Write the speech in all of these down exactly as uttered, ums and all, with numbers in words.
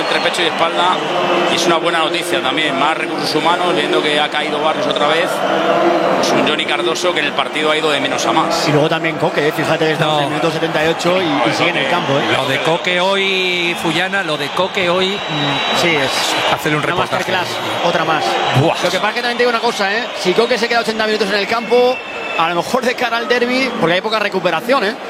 entre pecho y espalda, y es una buena noticia también. Más recursos humanos, viendo que ha caído Barrios otra vez. Pues un Johnny Cardoso que en el partido ha ido de menos a más. Y luego también Coque, ¿eh? Fíjate que estamos no. en el minuto setenta y ocho y, y sigue en el campo. ¿eh? Lo de Coque hoy, Fullana, lo de Coque hoy. Mmm, sí, es hacerle un reportaje. Otra más. Buah. Lo que pasa es que también te digo una cosa, ¿eh? Si Coque se queda ochenta minutos en el campo, a lo mejor de cara al derbi, porque hay poca recuperación, ¿eh?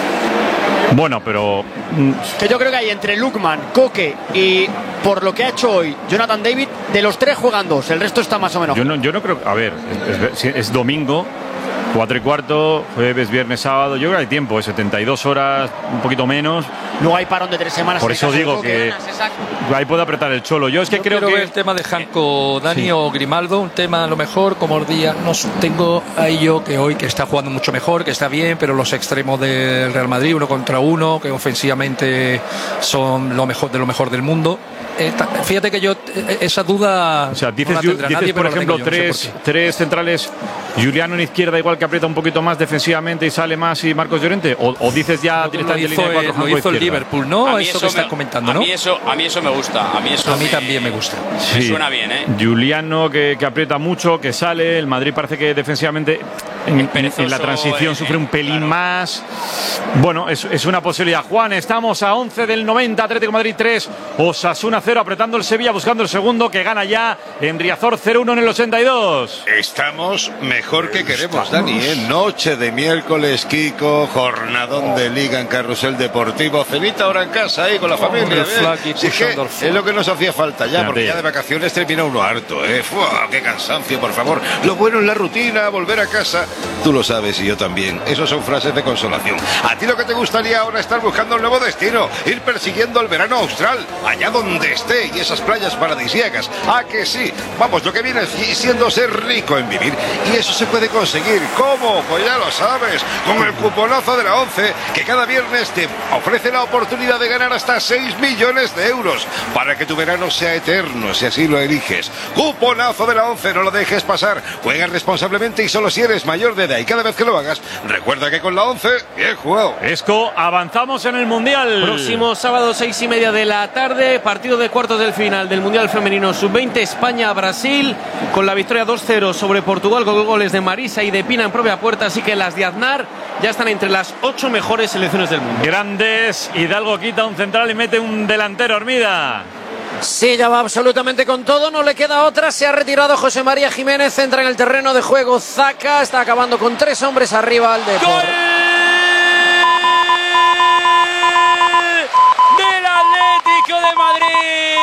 Bueno, pero... que yo creo que hay entre Lukman, Coque y, por lo que ha hecho hoy, Jonathan David, de los tres juegan dos, el resto está más o menos. Yo no, yo no creo... A ver, es, es, es domingo, cuatro y cuarto, jueves, viernes, sábado. Yo creo que hay tiempo, ¿eh? setenta y dos horas, un poquito menos. Luego hay parón de tres semanas. Por eso digo que ahí puede apretar el Cholo. Yo es que Yo creo quiero que... ver el tema de Janko, Dani sí. o Grimaldo, un tema a lo mejor, como os decía, no tengo ahí yo que hoy que está jugando mucho mejor, que está bien, pero los extremos del Real Madrid, uno contra uno, que ofensivamente son lo mejor de lo mejor del mundo. Eh, fíjate que yo esa duda. O sea, dices, no la tendrá dices nadie, por ejemplo, yo, tres, no sé tres centrales, Juliano en izquierda, igual que aprieta un poquito más defensivamente y sale más, y Marcos Llorente, o, o dices ya directamente lo hizo, línea de cuatro, lo hizo el Liverpool, ¿no? Eso que estás me, comentando, a ¿no? Mí eso, a mí eso me gusta. A mí, eso a mí me, también me gusta. Sí. Me suena bien, ¿eh? Juliano que, que aprieta mucho, que sale. El Madrid parece que defensivamente en, en la transición eh, sufre un pelín claro. más. Bueno, es, es una posibilidad. Juan, estamos a once del noventa, Atlético de Madrid tres, Osasuna cero, apretando el Sevilla, buscando el segundo, que gana ya en Riazor cero uno en el ochenta y dos. Estamos mejor que queremos, Estamos. Dani, ¿eh? Noche de miércoles, Kiko, jornadón de Liga en Carrusel Deportivo, cenita ahora en casa ahí con la familia. ¿eh? Si es, que es lo que nos hacía falta ya, porque ya de vacaciones termina uno harto, ¿eh? ¡Fua! ¡Qué cansancio, por favor! Lo bueno es la rutina, volver a casa. Tú lo sabes y yo también. Esas son frases de consolación. ¿A ti lo que te gustaría ahora estar buscando un nuevo destino? Ir persiguiendo el verano austral, allá donde esté, y esas playas paradisíacas. ¿A que sí? Vamos, lo que viene siendo ser rico en vivir. Y eso se puede conseguir. ¿Cómo? Pues ya lo sabes. Con el cuponazo de la ONCE, que cada viernes te ofrece la oportunidad de ganar hasta seis millones de euros. Para que tu verano sea eterno, si así lo eliges. Cuponazo de la ONCE, no lo dejes pasar. Juega responsablemente y solo si eres mayor de edad. Y cada vez que lo hagas, recuerda que con la ONCE, bien jugado. Esco, avanzamos en el Mundial. Próximo sábado, seis y media de la tarde, partido de cuartos del final del Mundial Femenino sub veinte, España-Brasil, con la victoria dos cero sobre Portugal, con goles de Marisa y de Pina en propia puerta, así que las de Aznar ya están entre las ocho mejores selecciones del mundo. Grandes, Hidalgo quita un central y mete un delantero, Hermida. Sí, ya va absolutamente con todo, no le queda otra, se ha retirado José María Jiménez, entra en el terreno de juego Zaka, está acabando con tres hombres arriba al Depor. ¡Gol del Atlético de Madrid!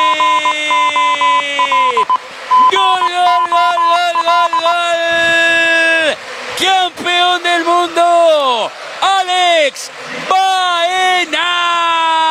¡Gol, gol, gol, gol, gol, gol! ¡Campeón del mundo! ¡Alex Baena!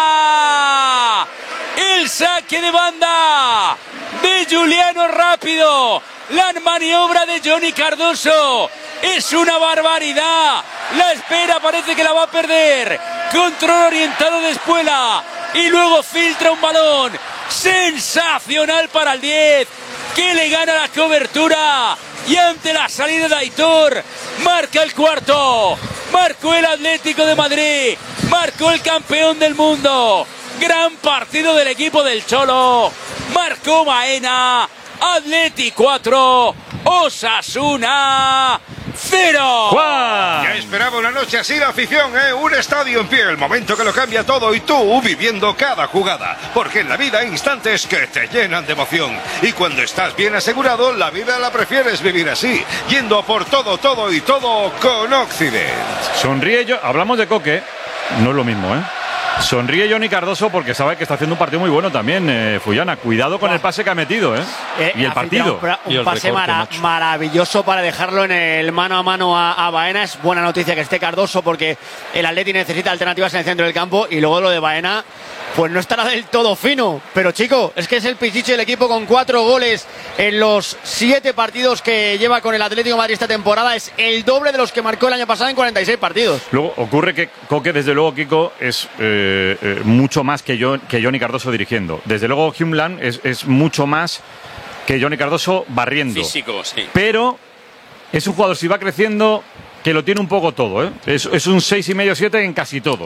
El saque de banda de Juliano rápido, la maniobra de Johnny Cardoso es una barbaridad, la espera parece que la va a perder, control orientado de Espuela y luego filtra un balón sensacional para el diez, que le gana la cobertura y ante la salida de Aitor marca el cuarto, marcó el Atlético de Madrid, marcó el campeón del mundo. Gran partido del equipo del Cholo. Marcó Baena. Atleti cuatro. Osasuna cero. ¡Juan! Ya esperaba una noche así la afición, ¿eh? Un estadio en pie, el momento que lo cambia todo y tú viviendo cada jugada. Porque en la vida hay instantes que te llenan de emoción. Y cuando estás bien asegurado, la vida la prefieres vivir así. Yendo por todo, todo y todo con Occident. Sonríe yo. Hablamos de Coque. No es lo mismo, ¿eh? Sonríe Johnny Cardoso porque sabe que está haciendo un partido muy bueno también, eh, Fullana. Cuidado con el pase que ha metido, ¿eh? eh y el partido. Un, un, un pase mara, maravilloso para dejarlo en el mano a mano a, a Baena. Es buena noticia que esté Cardoso porque el Atleti necesita alternativas en el centro del campo. Y luego lo de Baena, pues no estará del todo fino. Pero chico, es que es el pichichi del equipo con cuatro goles en los siete partidos que lleva con el Atlético de Madrid esta temporada. Es el doble de los que marcó el año pasado en cuarenta y seis partidos. Luego ocurre que Coque, desde luego, Kiko, es... Eh, Eh, eh, mucho más que, yo, que Johnny Cardoso dirigiendo. Desde luego Humlan es, es mucho más que Johnny Cardoso barriendo. Físico, sí. Pero es un jugador, si va creciendo, que lo tiene un poco todo, ¿eh? Es, es un seis y medio siete en casi todo.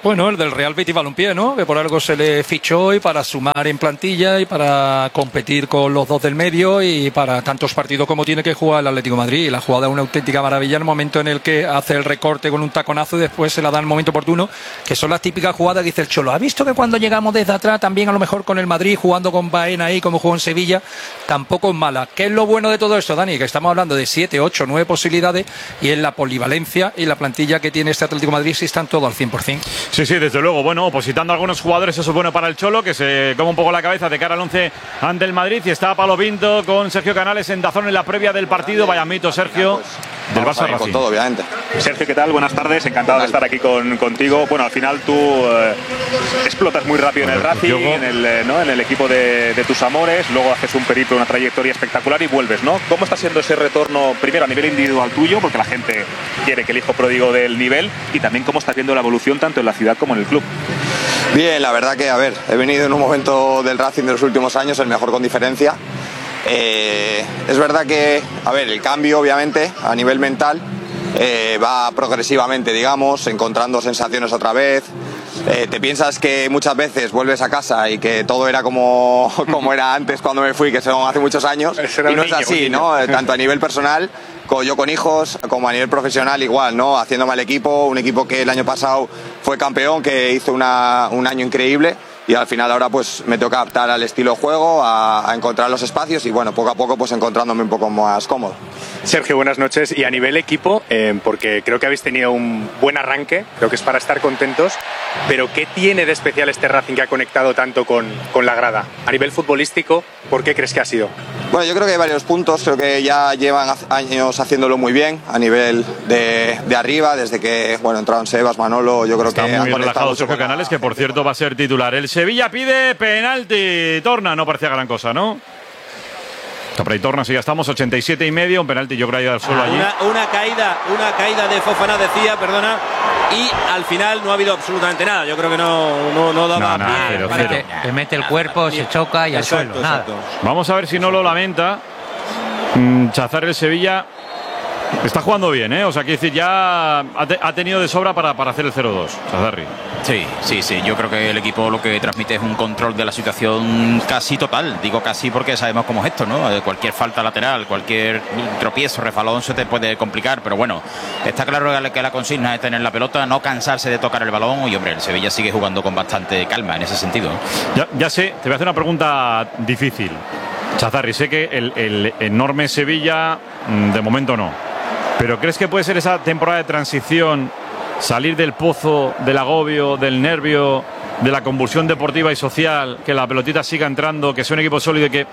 Bueno, el del Real Betis Balompié, ¿no? Que por algo se le fichó hoy para sumar en plantilla y para competir con los dos del medio y para tantos partidos como tiene que jugar el Atlético de Madrid. La jugada es una auténtica maravilla, el momento en el que hace el recorte con un taconazo y después se la da en el momento oportuno, que son las típicas jugadas, dice el Cholo. ¿Ha visto que cuando llegamos desde atrás, también a lo mejor con el Madrid, jugando con Baena ahí, como jugó en Sevilla, tampoco es mala? ¿Qué es lo bueno de todo esto, Dani? Que estamos hablando de siete, ocho, nueve posibilidades y en la polivalencia y la plantilla que tiene este Atlético de Madrid si están todo al cien por cien. Sí, sí, desde luego. Bueno, opositando a algunos jugadores, eso es bueno para el Cholo, que se come un poco la cabeza de cara al once ante el Madrid. Y está Pablo Pinto con Sergio Canales en Dazón en la previa del partido. Vaya mito, Sergio, del Barça Racing. Con todo, obviamente. Sergio, ¿qué tal? Buenas tardes, encantado de estar aquí con, contigo. Bueno, al final tú eh, explotas muy rápido en el Racing, en el, eh, ¿no? en el equipo de, de tus amores, luego haces un periplo, una trayectoria espectacular y vuelves, ¿no? ¿Cómo está siendo ese retorno, primero a nivel individual tuyo, porque la gente quiere que el hijo pródigo del nivel, y también cómo estás viendo la evolución tanto en la ciudad como en el club? Bien, la verdad que, a ver, he venido en un momento del Racing de los últimos años, el mejor con diferencia. Eh, es verdad que, a ver, el cambio, obviamente, a nivel mental, eh, va progresivamente, digamos, encontrando sensaciones otra vez. Eh, te piensas que muchas veces vuelves a casa y que todo era como, como era antes cuando me fui, que son hace muchos años, y no es así, ¿no? Tanto a nivel personal, como yo con hijos, como a nivel profesional igual, ¿no? Haciéndome al equipo, un equipo que el año pasado fue campeón, que hizo una, un año increíble. Y al final ahora pues me toca adaptar al estilo de juego, a, a encontrar los espacios y bueno, poco a poco pues encontrándome un poco más cómodo. Sergio, buenas noches. Y a nivel equipo, eh, porque creo que habéis tenido un buen arranque, creo que es para estar contentos, pero ¿qué tiene de especial este Racing que ha conectado tanto con, con la grada? A nivel futbolístico, ¿por qué crees que ha sido? Bueno, yo creo que hay varios puntos, creo que ya llevan años haciéndolo muy bien a nivel de, de arriba, desde que bueno entraron Sebas, Manolo, yo creo Está que muy han relajado Sergio Canales, que por cierto va a ser titular. El Sevilla pide penalti. Torna, no parecía gran cosa, ¿no? Está por ahí Torna, sí, ya estamos, ochenta y siete y medio, un penalti yo creo que ha ido al suelo ah, allí. Una, una caída, una caída de Fofana, decía, perdona, y al final no ha habido absolutamente nada. Yo creo que no, no, no daba no, no, pie. cero, Para cero. que, te mete el cuerpo, se choca y exacto, al suelo, nada. exacto. Vamos a ver si no lo lamenta. Mm, Chazar el Sevilla está jugando bien, ¿eh? O sea, quiero decir, ya ha, te, ha tenido de sobra para, para hacer el cero dos, Chazarri. Sí, sí, sí. Yo creo que el equipo lo que transmite es un control de la situación casi total. Digo casi porque sabemos cómo es esto, ¿no? Cualquier falta lateral, cualquier tropiezo, refalón se te puede complicar. Pero bueno, está claro que la consigna es tener la pelota, no cansarse de tocar el balón. Y hombre, el Sevilla sigue jugando con bastante calma en ese sentido. Ya, ya sé, te voy a hacer una pregunta difícil. Chazarri, sé que el, el enorme Sevilla, de momento no. ¿Pero crees que puede ser esa temporada de transición, salir del pozo, del agobio, del nervio, de la convulsión deportiva y social, que la pelotita siga entrando, que sea un equipo sólido y que,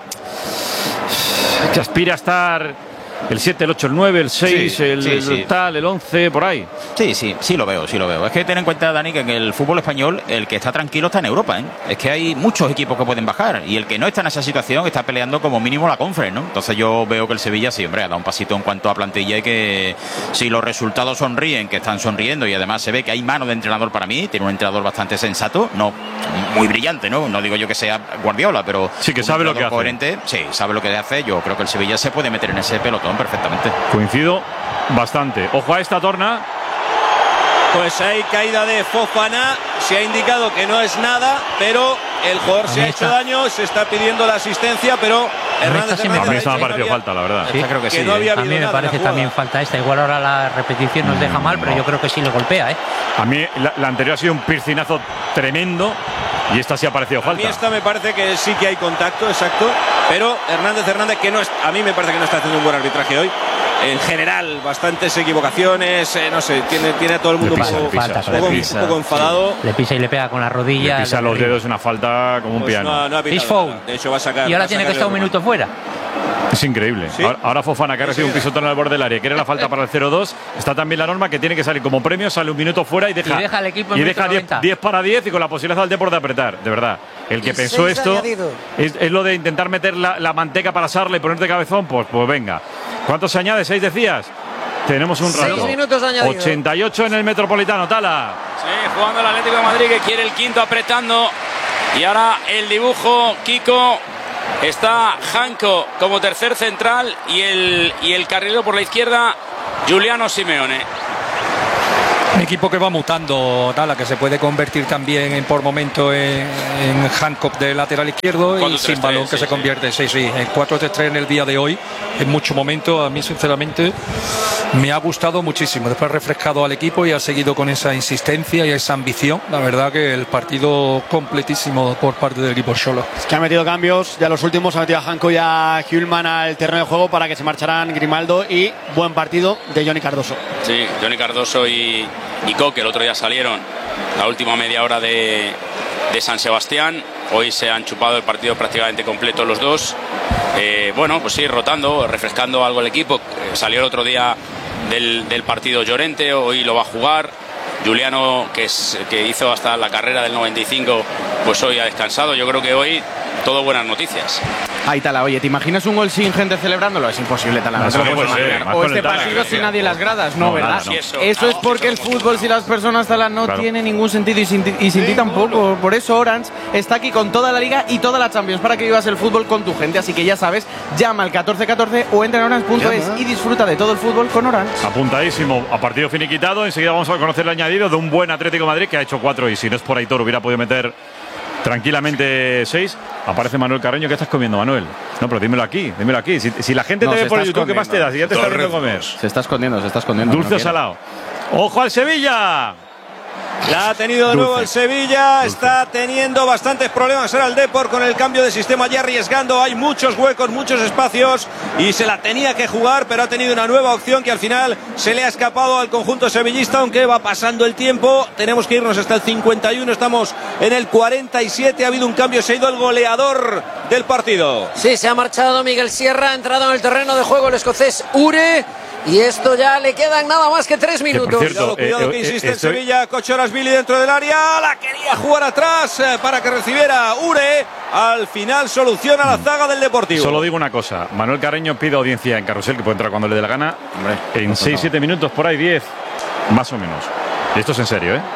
que aspira a estar el siete, el ocho, el nueve, el seis, sí, el, sí, sí. el tal, el once, por ahí? Sí, sí, sí lo veo, sí lo veo. Es que ten en cuenta, Dani, que en el fútbol español el que está tranquilo está en Europa, ¿eh? Es que hay muchos equipos que pueden bajar y el que no está en esa situación está peleando como mínimo la Conference, ¿no? Entonces yo veo que el Sevilla sí, hombre, ha dado un pasito en cuanto a plantilla y que si los resultados sonríen, que están sonriendo y además se ve que hay mano de entrenador para mí, tiene un entrenador bastante sensato, no muy brillante, ¿no? No digo yo que sea Guardiola, pero sí que sabe lo que coherente, hace. Sí, sabe lo que hace. Yo creo que el Sevilla se puede meter en ese pelotón perfectamente. Coincido bastante. Ojo a esta Torna. Pues hay caída de Fofana, se ha indicado que no es nada, pero el jugador se ha hecho daño, se está pidiendo la asistencia, pero Hernández, a mí esta me ha parecido falta, la verdad. Sí, creo que, que sí, no había ¿eh? A mí me parece también falta esta. Igual ahora la repetición nos deja mal, pero yo creo que sí le golpea, ¿eh? A mí la, la anterior ha sido un piscinazo tremendo y esta sí ha parecido falta. A mí esta me parece que sí que hay contacto, exacto, pero Hernández Hernández, que no es, a mí me parece que no está haciendo un buen arbitraje hoy. En general, bastantes equivocaciones, eh, no sé, tiene, tiene a todo el mundo pisa, un, poco, pisa, un, poco, pisa, un poco enfadado. Le pisa y le pega con la rodilla. Le pisa los dedos, una falta como un pues piano. No, no ha pitado nada. De hecho va a sacar. Y ahora tiene que estar un minuto fuera. Es increíble. ¿Sí? Ahora, ahora Fofana, que ha recibido un pisotón al borde del área, quiere la falta para el cero dos. Está también la norma que tiene que salir como premio, sale un minuto fuera y deja, y deja al equipo en y deja diez para diez y con la posibilidad del Depor de apretar. De verdad. El que pensó esto es, es lo de intentar meter la, la manteca para asarle y ponerte cabezón. Pues, pues venga. ¿Cuántos se añade? ¿Seis decías? Tenemos un rato. Seis minutos añadidos. ochenta y ocho en el Metropolitano, Tala. Sí, jugando el Atlético de Madrid, que quiere el quinto apretando. Y ahora el dibujo, Kiko. Está Janko como tercer central y el, y el carrilero por la izquierda, Giuliano Simeone. Un equipo que va mutando, Tala, que se puede convertir también en, por momento en, en handcuff de lateral izquierdo y sin balón que se convierte, sí, sí, en cuatro tres tres en el día de hoy, en mucho momento. A mí sinceramente me ha gustado muchísimo. Después ha refrescado al equipo y ha seguido con esa insistencia y esa ambición. La verdad que el partido completísimo por parte del equipo Xolo. Es que ha metido cambios, ya los últimos, ha metido a Hanco y a Hjulman al terreno de juego para que se marcharan Grimaldo, y buen partido de Johnny Cardoso. Sí, Johnny Cardoso y, y Coque el otro día salieron la última media hora de, de San Sebastián. Hoy se han chupado el partido prácticamente completo los dos. Eh, bueno, pues sí, rotando, refrescando algo el equipo. Eh, salió el otro día del, del partido Llorente, hoy lo va a jugar. Juliano, que, es, que hizo hasta la carrera del noventa y cinco, pues hoy ha descansado. Yo creo que hoy todo buenas noticias. Ahí, Tala, oye, ¿te imaginas un gol sin gente celebrándolo? Es imposible, Tala. No, no te lo puedes imaginar. O este partido sin nadie en las gradas, no, no ¿verdad? Nada, no. Eso, eso es porque el fútbol, si las personas, Tala, no claro. tiene ningún sentido, y sin, y sin sí, ti tampoco. Por eso Orange está aquí con toda la Liga y toda la Champions para que vivas el fútbol con tu gente. Así que ya sabes, llama al catorce catorce o entra en orange punto es y disfruta de todo el fútbol con Orange. Apuntadísimo a partido finiquitado. Enseguida vamos a conocer el añadido de un buen Atlético de Madrid que ha hecho cuatro, y si no es por Aitor hubiera podido meter tranquilamente seis. Aparece Manuel Carreño. ¿Qué estás comiendo, Manuel? No, pero dímelo aquí, dímelo aquí. Si, si la gente no, te ve por el YouTube, ¿qué más te da? Si ya te está viendo comer. Se está escondiendo, se está escondiendo. Dulce o salado. ¡Ojo al Sevilla! La ha tenido de nuevo el Sevilla, está teniendo bastantes problemas ahora el Depor con el cambio de sistema, ya arriesgando, hay muchos huecos, muchos espacios y se la tenía que jugar, pero ha tenido una nueva opción que al final se le ha escapado al conjunto sevillista, aunque va pasando el tiempo. Tenemos que irnos hasta el cincuenta y uno, estamos en el cuarenta y siete, ha habido un cambio, se ha ido el goleador del partido. Sí, se ha marchado Miguel Sierra, ha entrado en el terreno de juego el escocés Ure. Y esto ya le quedan nada más que tres minutos. Que cierto, cuidado, cuidado eh, que insiste eh, estoy... en Sevilla. Kochorashvili dentro del área. La quería jugar atrás eh, para que recibiera Ure. Al final soluciona la zaga del Deportivo. Solo digo una cosa. Manuel Carreño pide audiencia en Carrusel, que puede entrar cuando le dé la gana. Hombre, en seis siete minutos, por ahí diez, más o menos. Y esto es en serio, ¿eh?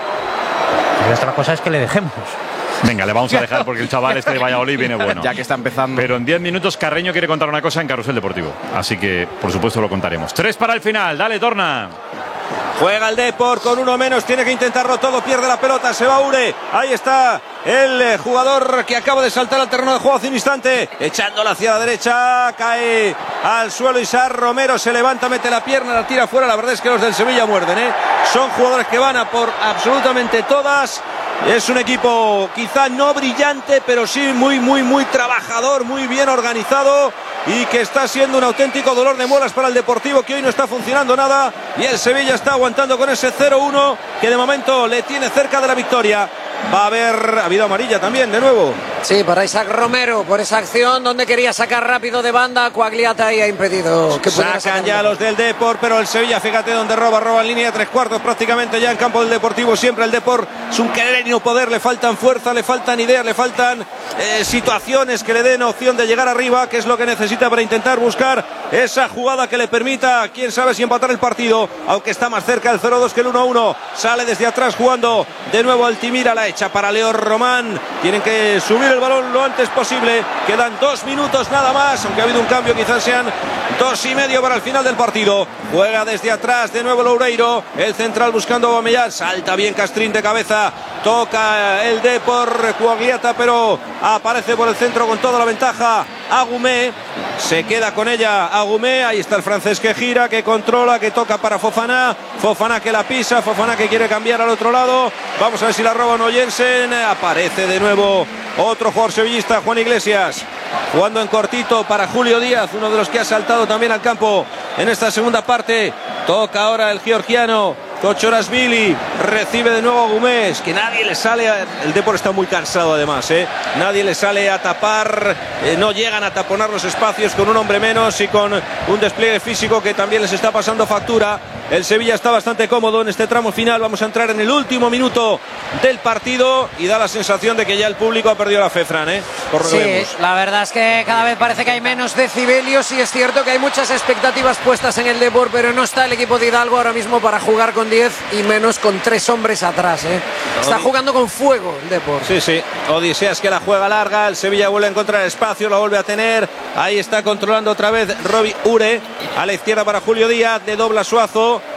Y otra cosa es que le dejemos. Venga, le vamos a dejar porque el chaval este de Valladolid viene bueno. Ya que está empezando. Pero en diez minutos Carreño quiere contar una cosa en Carrusel Deportivo. Así que, por supuesto, lo contaremos. Tres para el final. Dale, Torna. Juega el Depor con uno menos, tiene que intentarlo todo, pierde la pelota, se va Ure. Ahí está el jugador que acaba de saltar al terreno de juego hace un instante, echándola hacia la derecha, cae al suelo Isar Romero, se levanta, mete la pierna, la tira fuera. La verdad es que los del Sevilla muerden, ¿eh? Son jugadores que van a por absolutamente todas. Es un equipo quizá no brillante, pero sí muy, muy, muy trabajador, muy bien organizado y que está siendo un auténtico dolor de muelas para el Deportivo, que hoy no está funcionando nada y el Sevilla está aguantando con ese cero uno que de momento le tiene cerca de la victoria. Va a haber, ha habido amarilla también de nuevo. Sí, para Isaac Romero, por esa acción donde quería sacar rápido de banda, Coagliata y ha impedido que pudiera sacan ya los del Depor, pero el Sevilla, fíjate donde roba, roba en línea de tres cuartos prácticamente ya en campo del Deportivo. Siempre el Depor es un querer y no poder, le faltan fuerza, le faltan ideas, le faltan eh, situaciones que le den opción de llegar arriba, que es lo que necesita para intentar buscar esa jugada que le permita, quién sabe si empatar el partido, aunque está más cerca el cero dos que el uno uno. Sale desde atrás jugando de nuevo Altimira, la echa para Leo Román. Tienen que subir el balón lo antes posible. Quedan dos minutos nada más, aunque ha habido un cambio, quizás sean dos y medio para el final del partido. Juega desde atrás de nuevo Loureiro, el central buscando a Aubameyang. Salta bien Castrín de cabeza, toca el Depor, Coagliata, pero aparece por el centro con toda la ventaja Agumé. Se queda con ella Agumé. Ahí está el francés que gira, que controla, que toca para Fofana. Fofana que la pisa, Fofana que quiere cambiar al otro lado. Vamos a ver si la roba o no Jensen. Aparece de nuevo otro jugador sevillista, Juan Iglesias, jugando en cortito para Julio Díaz, uno de los que ha saltado también al campo en esta segunda parte. Toca ahora el georgiano Kochorashvili, recibe de nuevo a Gómez, que nadie le sale a... El Depor está muy cansado además, ¿eh? Nadie le sale a tapar, eh, no llegan a taponar los espacios con un hombre menos y con un despliegue físico que también les está pasando factura. El Sevilla está bastante cómodo en este tramo final. Vamos a entrar en el último minuto del partido y da la sensación de que ya el público ha perdido la fe, Fran, ¿eh? Por lo que sí, vemos. La verdad es que cada vez parece que hay menos decibelios y es cierto que hay muchas expectativas puestas en el Depor, pero no está el equipo de Hidalgo ahora mismo para jugar con diez y menos con tres hombres atrás, ¿eh? Está jugando con fuego el Depor. Sí, sí. Odiseas que la juega larga, el Sevilla vuelve a encontrar espacio, la vuelve a tener. Ahí está controlando otra vez Robbie Ure, a la izquierda para Julio Díaz, de dobla Suazo.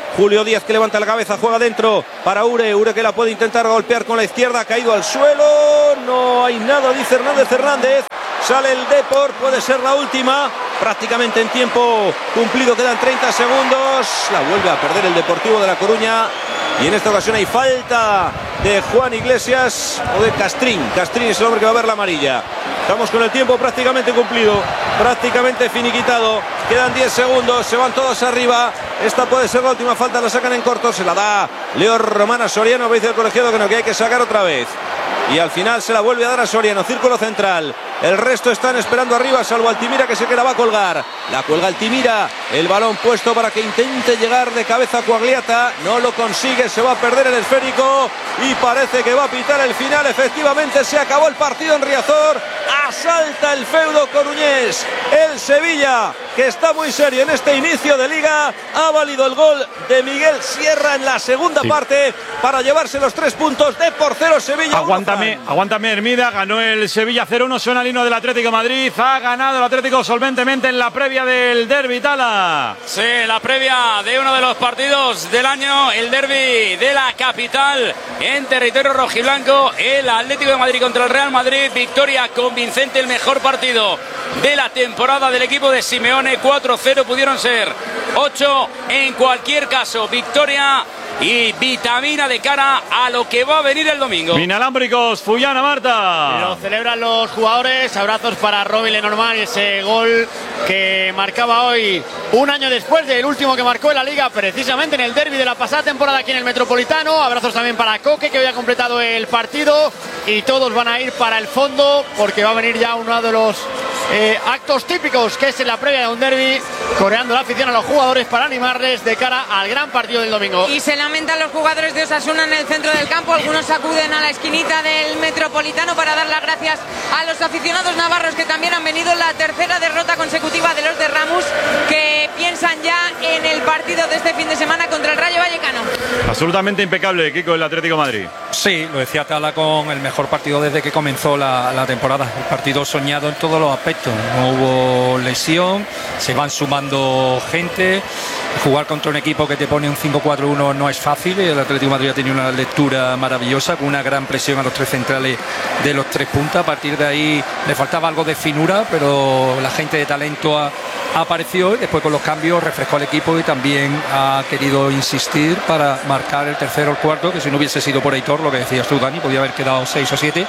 Julio Díaz que levanta la cabeza, juega dentro para Ure, Ure que la puede intentar golpear con la izquierda, ha caído al suelo, no hay nada, dice Hernández Hernández. Sale el Depor, puede ser la última, prácticamente en tiempo cumplido, quedan treinta segundos, la vuelve a perder el Deportivo de La Coruña y en esta ocasión hay falta de Juan Iglesias o de Castrín. Castrín es el hombre que va a ver la amarilla. Estamos con el tiempo prácticamente cumplido, prácticamente finiquitado, quedan diez segundos, se van todos arriba, esta puede ser la última falta, la sacan en corto, se la da Leo Romana Soriano, dice el colegiado que no, que hay que sacar otra vez. Y al final se la vuelve a dar a Soriano, círculo central. El resto están esperando arriba, salvo Altimira que sé que la va a colgar. La cuelga Altimira, el balón puesto para que intente llegar de cabeza a Coagliata. No lo consigue, se va a perder el esférico y parece que va a pitar el final. Efectivamente se acabó el partido en Riazor. Asalta el feudo coruñés. El Sevilla, que está muy serio en este inicio de liga, ha valido el gol de Miguel Sierra en la segunda sí. parte para llevarse los tres puntos de por cero Sevilla. Aguántame, aguántame Hermida, ganó el Sevilla cero uno, suena el himno del Atlético de Madrid, ha ganado el Atlético solventemente en la previa del derbi, Tala. Sí, la previa de uno de los partidos del año, el derbi de la capital en territorio rojiblanco, el Atlético de Madrid contra el Real Madrid, victoria convincente, el mejor partido de la temporada del equipo de Simeone, cuatro cero pudieron ser, ocho en cualquier caso, victoria y vitamina de cara a lo que va a venir el domingo. Inalámbricos, Fullana, Marta. Lo celebran los jugadores, abrazos para Robin Lenormand, ese gol que marcaba hoy un año después del último que marcó en la Liga, precisamente en el derbi de la pasada temporada aquí en el Metropolitano. Abrazos también para Coque, que hoy ha completado el partido, y todos van a ir para el fondo porque va a venir ya uno de los eh, actos típicos, que es en la previa de un derbi, coreando la afición a los jugadores para animarles de cara al gran partido del domingo. Y se lamentan los jugadores de Osasuna en el centro del campo, algunos acuden a la esquinita del Metropolitano para dar las gracias a los aficionados navarros que también han venido. La tercera derrota consecutiva de los de Ramos, que piensan ya en el partido de este fin de semana contra el Rayo Vallecano. Absolutamente impecable, Kiko, el Atlético de Madrid. Sí, lo decía Tala, con el mejor partido desde que comenzó la, la temporada. El partido soñado en todos los aspectos. No hubo lesión, se van sumando gente. Jugar contra un equipo que te pone un cinco cuatro uno no es fácil. El Atlético de Madrid ha tenido una lectura maravillosa, con una gran presión a los tres centrales de los tres puntas. A partir de ahí le faltaba algo de finura, pero la gente de talento ha, apareció, y después con los cambios refrescó al equipo y también ha querido insistir para marcar el tercero o el cuarto, que si no hubiese sido por Aitor, lo que decías tú, Dani, podía haber quedado seis o siete,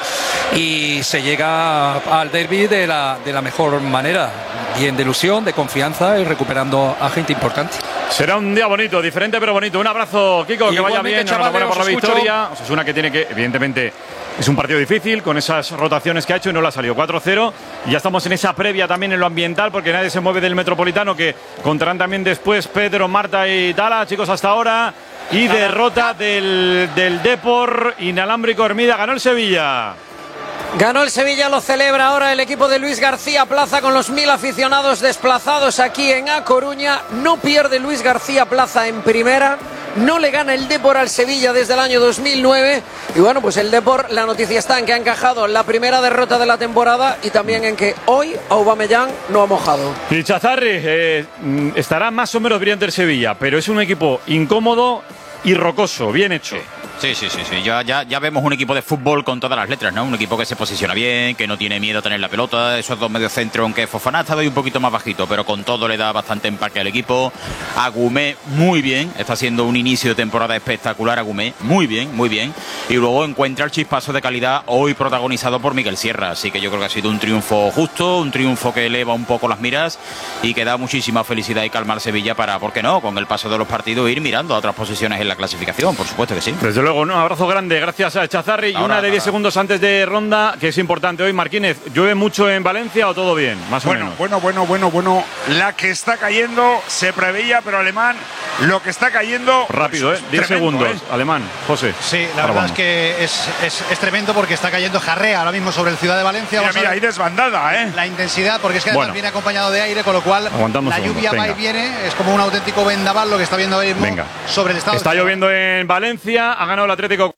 y se llega al derbi de la, de la mejor manera, bien de ilusión, de confianza y recuperando a gente importante. Será un día bonito, diferente pero bonito. Un abrazo, Kiko, que vaya bien, enhorabuena por la victoria. Osasuna, que tiene que, evidentemente, es un partido difícil con esas rotaciones que ha hecho y no le ha salido. cuatro cero. Y ya estamos en esa previa también en lo ambiental, porque nadie se mueve del Metropolitano, que contarán también después Pedro, Marta y Tala. Chicos, hasta ahora. Y derrota del, del Depor, inalámbrico. Hermida, ganó el Sevilla. Ganó el Sevilla, lo celebra ahora el equipo de Luis García Plaza con los mil aficionados desplazados aquí en A Coruña. No pierde Luis García Plaza en primera. No le gana el Depor al Sevilla desde el año dos mil nueve. Y bueno, pues el Depor, la noticia está en que ha encajado la primera derrota de la temporada y también en que hoy Aubameyang no ha mojado. Y Chazarri, eh, estará más o menos brillante el Sevilla, pero es un equipo incómodo y rocoso, bien hecho. Sí, sí, sí, sí. Ya, ya, ya vemos un equipo de fútbol con todas las letras, ¿no? Un equipo que se posiciona bien, que no tiene miedo a tener la pelota. Esos dos mediocentros, aunque Fofana ha estado ahí un poquito más bajito, pero con todo le da bastante empaque al equipo. Agumé muy bien, está haciendo un inicio de temporada espectacular. Agumé muy bien, muy bien. Y luego encuentra el chispazo de calidad hoy protagonizado por Miguel Sierra. Así que yo creo que ha sido un triunfo justo, un triunfo que eleva un poco las miras y que da muchísima felicidad y calma al Sevilla para, ¿por qué no?, con el paso de los partidos ir mirando a otras posiciones en la clasificación, por supuesto que sí. Desde luego, un abrazo grande, gracias a Chazarri. Y ahora, una de diez segundos antes de ronda, que es importante hoy. Marquínez, ¿llueve mucho en Valencia o todo bien? Más bueno, o menos. Bueno, bueno, bueno, bueno. La que está cayendo se preveía, pero Alemán, lo que está cayendo. Rápido, ¿eh? diez segundos. ¿eh? Alemán, José. Sí, la verdad es que es, es, es tremendo porque está cayendo jarrea ahora mismo sobre el Ciudad de Valencia. Mira, mira, ahí desbandada, ¿eh? La intensidad, porque es que además bueno, viene acompañado de aire, con lo cual Aguantamos la lluvia va y viene. Es como un auténtico vendaval lo que está viendo ahora mismo Venga. sobre el estado. Está lloviendo en Valencia, ha ganado el Atlético.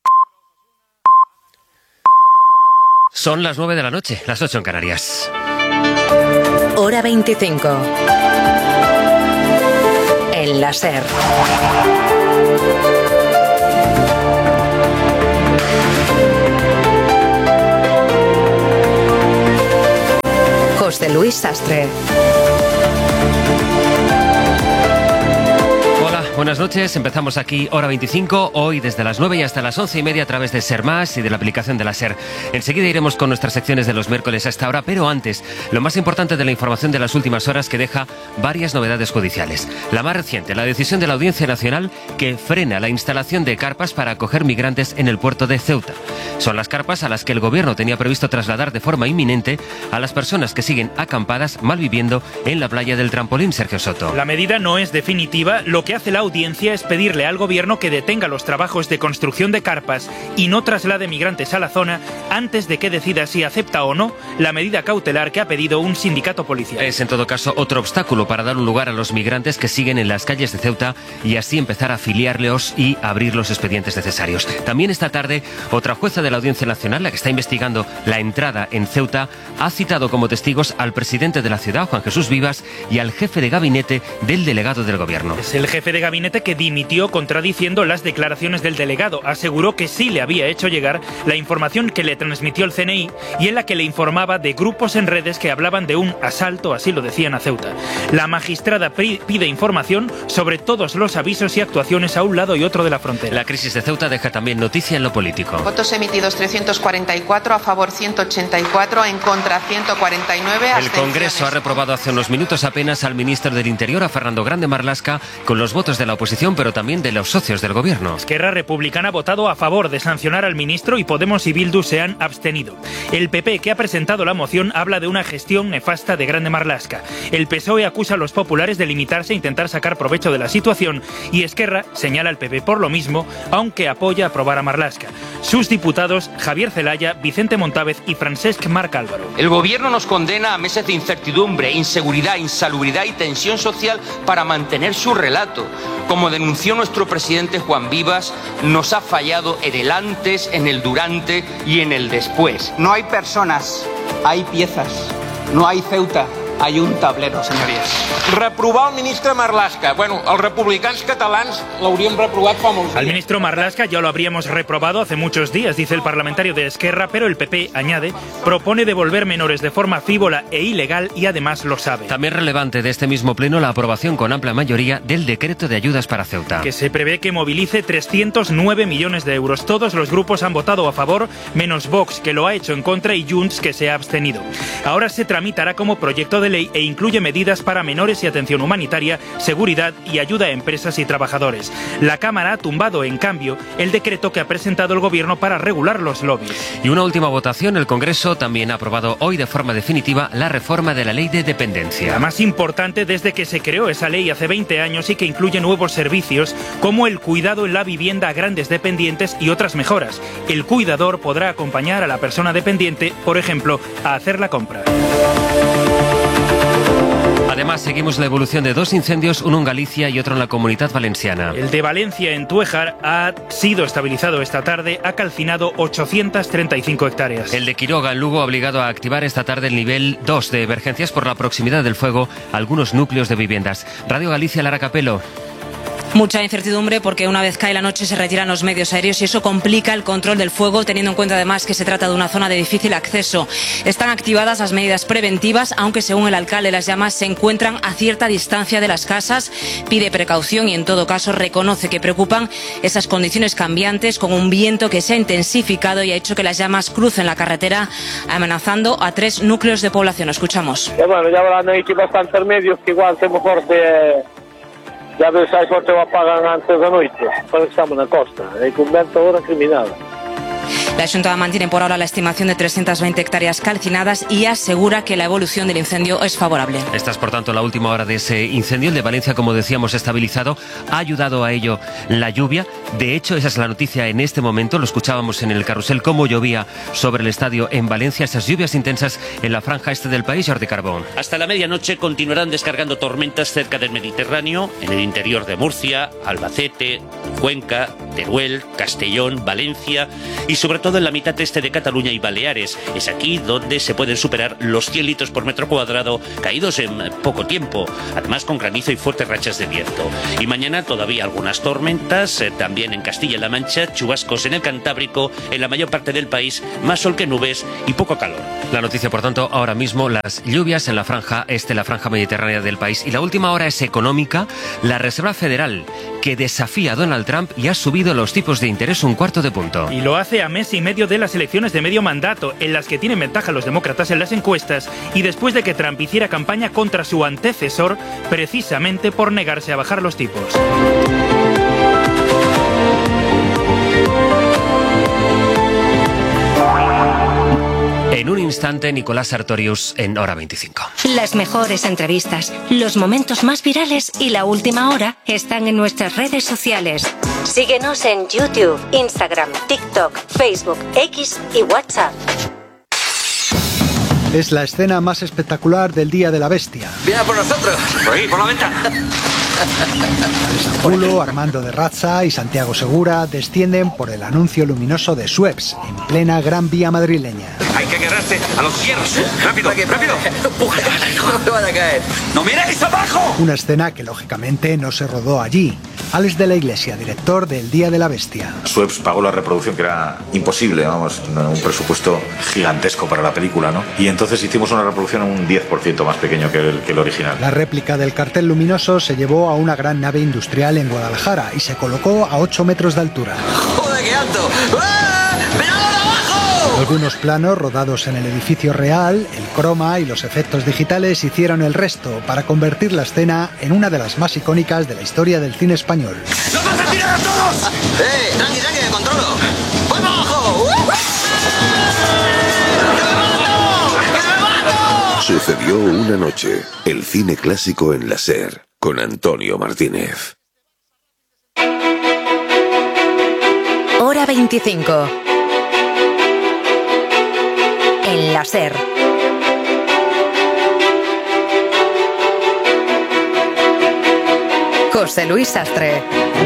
Son las nueve de la noche, las ocho en Canarias. Hora veinticinco. El en la SER. José Luis Sastre. Buenas noches, empezamos aquí hora veinticinco, hoy desde las nueve y hasta las once y media a través de SER Más y de la aplicación de la SER. Enseguida iremos con nuestras secciones de los miércoles a esta hora, pero antes, lo más importante de la información de las últimas horas que deja varias novedades judiciales. La más reciente, la decisión de la Audiencia Nacional que frena la instalación de carpas para acoger migrantes en el puerto de Ceuta. Son las carpas a las que el gobierno tenía previsto trasladar de forma inminente a las personas que siguen acampadas malviviendo en la playa del Trampolín, Sergio Soto. La medida no es definitiva, lo que hace la audiencia es pedirle al gobierno que detenga los trabajos de construcción de carpas y no traslade migrantes a la zona antes de que decida si acepta o no la medida cautelar que ha pedido un sindicato policial. Es en todo caso otro obstáculo para dar un lugar a los migrantes que siguen en las calles de Ceuta y así empezar a afiliarlos y abrir los expedientes necesarios. También esta tarde otra jueza de la Audiencia Nacional, la que está investigando la entrada en Ceuta, ha citado como testigos al presidente de la ciudad, Juan Jesús Vivas, y al jefe de gabinete del delegado del gobierno. Es el jefe de gabinete que dimitió contradiciendo las declaraciones del delegado. Aseguró que sí le había hecho llegar la información que le transmitió el C N I y en la que le informaba de grupos en redes que hablaban de un asalto, así lo decían, a Ceuta. La magistrada pide información sobre todos los avisos y actuaciones a un lado y otro de la frontera. La crisis de Ceuta deja también noticia en lo político. Votos emitidos trescientos cuarenta y cuatro, a favor ciento ochenta y cuatro, en contra ciento cuarenta y nueve. El Congreso ha reprobado hace unos minutos apenas al ministro del Interior, a Fernando Grande Marlaska, con los votos de la oposición, pero también de los socios del gobierno. Esquerra Republicana ha votado a favor de sancionar al ministro y Podemos y Bildu se han abstenido. El P P, que ha presentado la moción, habla de una gestión nefasta de Grande Marlaska. El P S O E acusa a los populares de limitarse a intentar sacar provecho de la situación y Esquerra señala al P P por lo mismo, aunque apoya aprobar a Marlaska. Sus diputados, Javier Zelaya, Vicente Montávez y Francesc Marc Álvaro. El gobierno nos condena a meses de incertidumbre, inseguridad, insalubridad y tensión social para mantener su relato. Como denunció nuestro presidente Juan Vivas, nos ha fallado en el antes, en el durante y en el después. No hay personas, hay piezas. No hay Ceuta, hay un tablero, señorías. Reprovar al ministre Marlaska. Bueno, els republicans catalans l'hauríem reprovat fa molts Al dies. ministro Marlaska ya lo habríamos reprobado hace muchos días, dice el parlamentario de Esquerra, pero el P P, añade, propone devolver menores de forma frívola e ilegal y además lo sabe. También relevante de este mismo pleno la aprobación con amplia mayoría del decreto de ayudas para Ceuta. Que se prevé que movilice trescientos nueve millones de euros. Todos los grupos han votado a favor, menos Vox, que lo ha hecho en contra, y Junts, que se ha abstenido. Ahora se tramitará como proyecto de ley e incluye medidas para menores y atención humanitaria, seguridad y ayuda a empresas y trabajadores. La Cámara ha tumbado, en cambio, el decreto que ha presentado el Gobierno para regular los lobbies. Y una última votación, el Congreso también ha aprobado hoy de forma definitiva la reforma de la Ley de Dependencia. La más importante desde que se creó esa ley hace veinte años y que incluye nuevos servicios como el cuidado en la vivienda a grandes dependientes y otras mejoras. El cuidador podrá acompañar a la persona dependiente, por ejemplo, a hacer la compra. Además, seguimos la evolución de dos incendios, uno en Galicia y otro en la Comunidad Valenciana. El de Valencia, en Tuéjar, ha sido estabilizado esta tarde, ha calcinado ochocientas treinta y cinco hectáreas. El de Quiroga, en Lugo, ha obligado a activar esta tarde el nivel dos de emergencias por la proximidad del fuego a algunos núcleos de viviendas. Radio Galicia, Lara Capelo. Mucha incertidumbre porque una vez cae la noche se retiran los medios aéreos y eso complica el control del fuego, teniendo en cuenta además que se trata de una zona de difícil acceso. Están activadas las medidas preventivas, aunque según el alcalde las llamas se encuentran a cierta distancia de las casas. Pide precaución y en todo caso reconoce que preocupan esas condiciones cambiantes con un viento que se ha intensificado y ha hecho que las llamas crucen la carretera amenazando a tres núcleos de población. Escuchamos. E bueno, ya habrán aquí bastantes medios que igual temos forte... Ya ves, hai forte o apagan antes da noite, porque estamos na costa, e con vento ahora criminal. La Xunta mantiene por ahora la estimación de trescientas veinte hectáreas calcinadas y asegura que la evolución del incendio es favorable. Esta es, por tanto, la última hora de ese incendio. El de Valencia, como decíamos, estabilizado. Ha ayudado a ello la lluvia, De hecho, esa es la noticia en este momento. Lo escuchábamos en el carrusel, cómo llovía sobre el estadio en Valencia. Esas lluvias intensas en la franja este del país, Jordi Carbón. Hasta la medianoche continuarán descargando tormentas cerca del Mediterráneo, en el interior de Murcia, Albacete, Cuenca, Teruel, Castellón, Valencia y sobre todo en la mitad este de Cataluña y Baleares. Es aquí donde se pueden superar los cien litros por metro cuadrado caídos en poco tiempo, además con granizo y fuertes rachas de viento. Y mañana todavía algunas tormentas, eh, también en Castilla-La Mancha, chubascos en el Cantábrico, en la mayor parte del país, más sol que nubes y poco calor. La noticia, por tanto, ahora mismo, las lluvias en la franja este, la franja mediterránea del país. Y la última hora es económica. La Reserva Federal, que desafía a Donald Trump y ha subido los tipos de interés un cuarto de punto. Y lo hace a mes y medio de las elecciones de medio mandato, en las que tienen ventaja los demócratas en las encuestas, y después de que Trump hiciera campaña contra su antecesor, precisamente por negarse a bajar los tipos. En un instante, Nicolás Sartorius en Hora veinticinco. Las mejores entrevistas, los momentos más virales y la última hora están en nuestras redes sociales. Síguenos en YouTube, Instagram, TikTok, Facebook, X y WhatsApp. Es la escena más espectacular del Día de la Bestia. ¡Viene por nosotros! ¡Por ahí, por la ventana! Julio, Armando de Razza y Santiago Segura descienden por el anuncio luminoso de Suez, en plena Gran Vía madrileña. Hay que agarrarse a los hierros. ¡Rápido, rápido! ¡Empújate! ¡No me van a caer! ¡No miréis abajo! Una escena que lógicamente no se rodó allí. Alex de la Iglesia, director del Día de la Bestia. Suez pagó la reproducción, que era imposible, vamos, un presupuesto gigantesco para la película, ¿no? Y entonces hicimos una reproducción un diez por ciento más pequeño que el, que el original. La réplica del cartel luminoso se llevó a una gran nave industrial en Guadalajara y se colocó a ocho metros de altura. ¡Joder, qué alto! ¡Ah! ¡Mirad abajo! Algunos planos rodados en el edificio real, el croma y los efectos digitales hicieron el resto para convertir la escena en una de las más icónicas de la historia del cine español. ¡Nos vas a tirar a todos! ¡Eh! ¡Tranqui, tranqui, me controlo! ¡Voy para abajo! Sucedió una noche. El cine clásico en la SER, con Antonio Martínez. Hora veinticinco. En la SER. José Luis Sastre.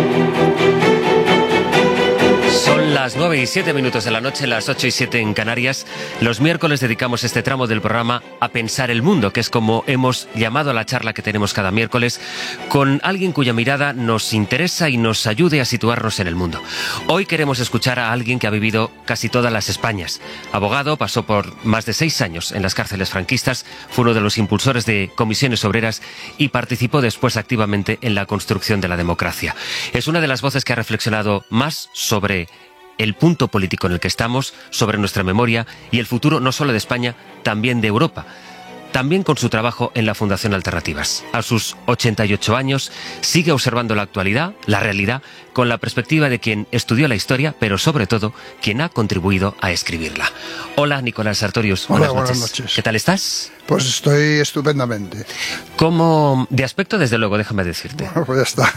Son las nueve y siete minutos de la noche, las ocho y siete en Canarias. Los miércoles dedicamos este tramo del programa a pensar el mundo, que es como hemos llamado a la charla que tenemos cada miércoles, con alguien cuya mirada nos interesa y nos ayude a situarnos en el mundo. Hoy queremos escuchar a alguien que ha vivido casi todas las Españas. Abogado, pasó por más de seis años en las cárceles franquistas, fue uno de los impulsores de comisiones obreras y participó después activamente en la construcción de la democracia. Es una de las voces que ha reflexionado más sobre el punto político en el que estamos, sobre nuestra memoria y el futuro no solo de España, también de Europa. También con su trabajo en la Fundación Alternativas. A sus ochenta y ocho años sigue observando la actualidad, la realidad, con la perspectiva de quien estudió la historia, pero sobre todo quien ha contribuido a escribirla. Hola, Nicolás Sartorius. Hola, buenas, buenas noches. noches. ¿Qué tal estás? Pues estoy estupendamente. Como de aspecto, desde luego, déjame decirte. Bueno, pues ya está.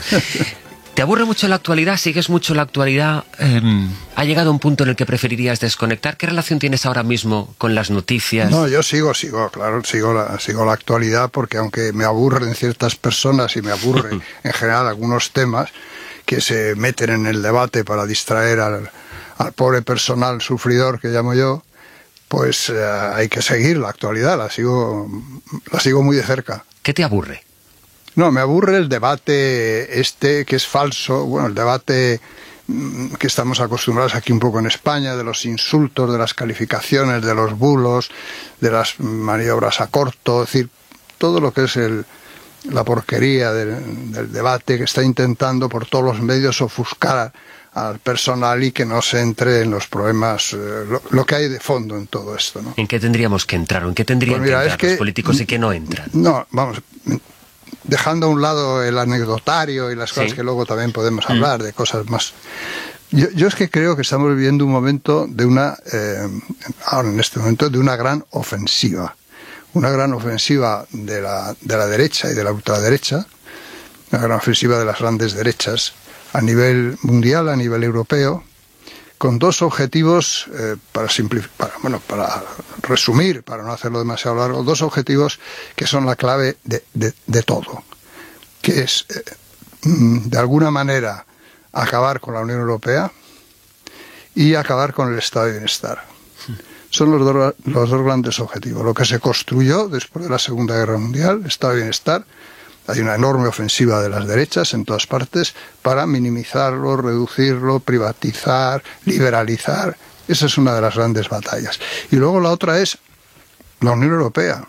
¿Te aburre mucho la actualidad? ¿Sigues mucho la actualidad? Eh, ¿Ha llegado un punto en el que preferirías desconectar? ¿Qué relación tienes ahora mismo con las noticias? No, yo sigo, sigo, claro, sigo la, sigo la actualidad, porque aunque me aburren ciertas personas y me aburre en general algunos temas que se meten en el debate para distraer al, al pobre personal sufridor que llamo yo, pues eh, hay que seguir la actualidad, la sigo, la sigo muy de cerca. ¿Qué te aburre? No, me aburre el debate este que es falso, bueno, el debate que estamos acostumbrados aquí un poco en España, de los insultos, de las calificaciones, de los bulos, de las maniobras a corto, es decir, todo lo que es el, la porquería del, del debate que está intentando por todos los medios ofuscar al personal y que no se entre en los problemas, eh, lo, lo que hay de fondo en todo esto, ¿no? ¿En qué tendríamos que entrar o en qué tendrían pues mira, que entrar es que, los políticos y qué no entran? No, vamos... Dejando a un lado el anecdotario y las cosas ¿sí? que luego también podemos hablar, mm. de cosas más... Yo, yo es que creo que estamos viviendo un momento de una... Eh, ahora en este momento, de una gran ofensiva. Una gran ofensiva de la, de la derecha y de la ultraderecha. Una gran ofensiva de las grandes derechas a nivel mundial, a nivel europeo, con dos objetivos, eh, para, para, bueno, para resumir, para no hacerlo demasiado largo, dos objetivos que son la clave de, de, de todo, que es, eh, de alguna manera, acabar con la Unión Europea y acabar con el estado de bienestar. Son los dos, los dos grandes objetivos. Lo que se construyó después de la Segunda Guerra Mundial, estado de bienestar. Hay una enorme ofensiva de las derechas en todas partes para minimizarlo, reducirlo, privatizar, liberalizar. Esa es una de las grandes batallas. Y luego la otra es la Unión Europea.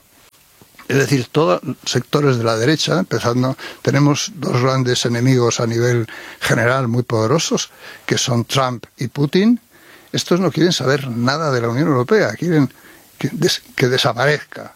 Es decir, todos los sectores de la derecha, empezando, tenemos dos grandes enemigos a nivel general muy poderosos, que son Trump y Putin. Estos no quieren saber nada de la Unión Europea, quieren que, des, que desaparezca.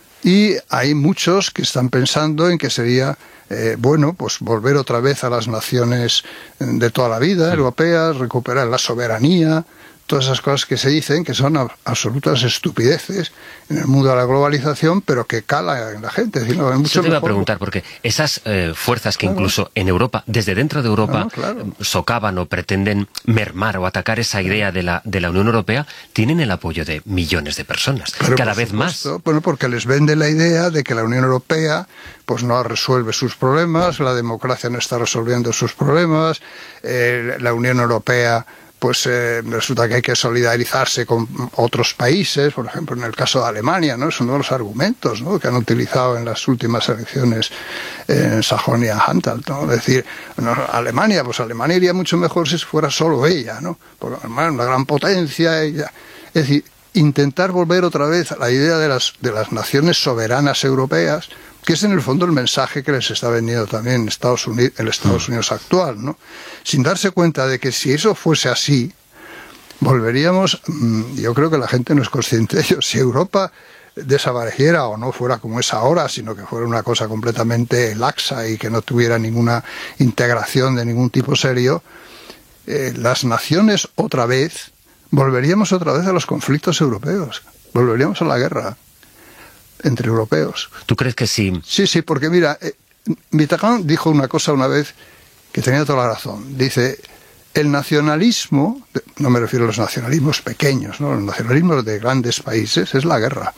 Y hay muchos que están pensando en que sería eh, bueno, pues volver otra vez a las naciones de toda la vida, sí, europeas, recuperar la soberanía, todas esas cosas que se dicen que son absolutas estupideces en el mundo de la globalización, pero que cala en la gente. Es decir, no, es mucho Yo te iba mejor. a preguntar, porque esas eh, fuerzas que claro. incluso en Europa, desde dentro de Europa, claro, claro. socavan o pretenden mermar o atacar esa idea de la, de la Unión Europea, tienen el apoyo de millones de personas, pero cada vez supuesto, más. Bueno, porque les vende la idea de que la Unión Europea pues no resuelve sus problemas, la democracia no está resolviendo sus problemas, eh, la Unión Europea pues eh, resulta que hay que solidarizarse con otros países, por ejemplo en el caso de Alemania, ¿no? Es uno de los argumentos, ¿no?, que han utilizado en las últimas elecciones en Sajonia-Anhalt, ¿no? Es decir, no, Alemania, pues Alemania iría mucho mejor si fuera solo ella, ¿no? Porque Alemania es una gran potencia, ella. Es decir, intentar volver otra vez a la idea de las, de las naciones soberanas europeas, que es en el fondo el mensaje que les está vendiendo también Estados Unidos, el Estados Unidos actual, ¿no? Sin darse cuenta de que si eso fuese así, volveríamos, yo creo que la gente no es consciente de ello, si Europa desapareciera o no fuera como es ahora, sino que fuera una cosa completamente laxa y que no tuviera ninguna integración de ningún tipo serio, eh, las naciones otra vez, volveríamos otra vez a los conflictos europeos, volveríamos a la guerra entre europeos. ¿Tú crees que sí? Sí, sí, porque mira, eh, Mitterrand dijo una cosa una vez que tenía toda la razón. Dice, el nacionalismo, no me refiero a los nacionalismos pequeños, ¿no?, los nacionalismos de grandes países, es la guerra.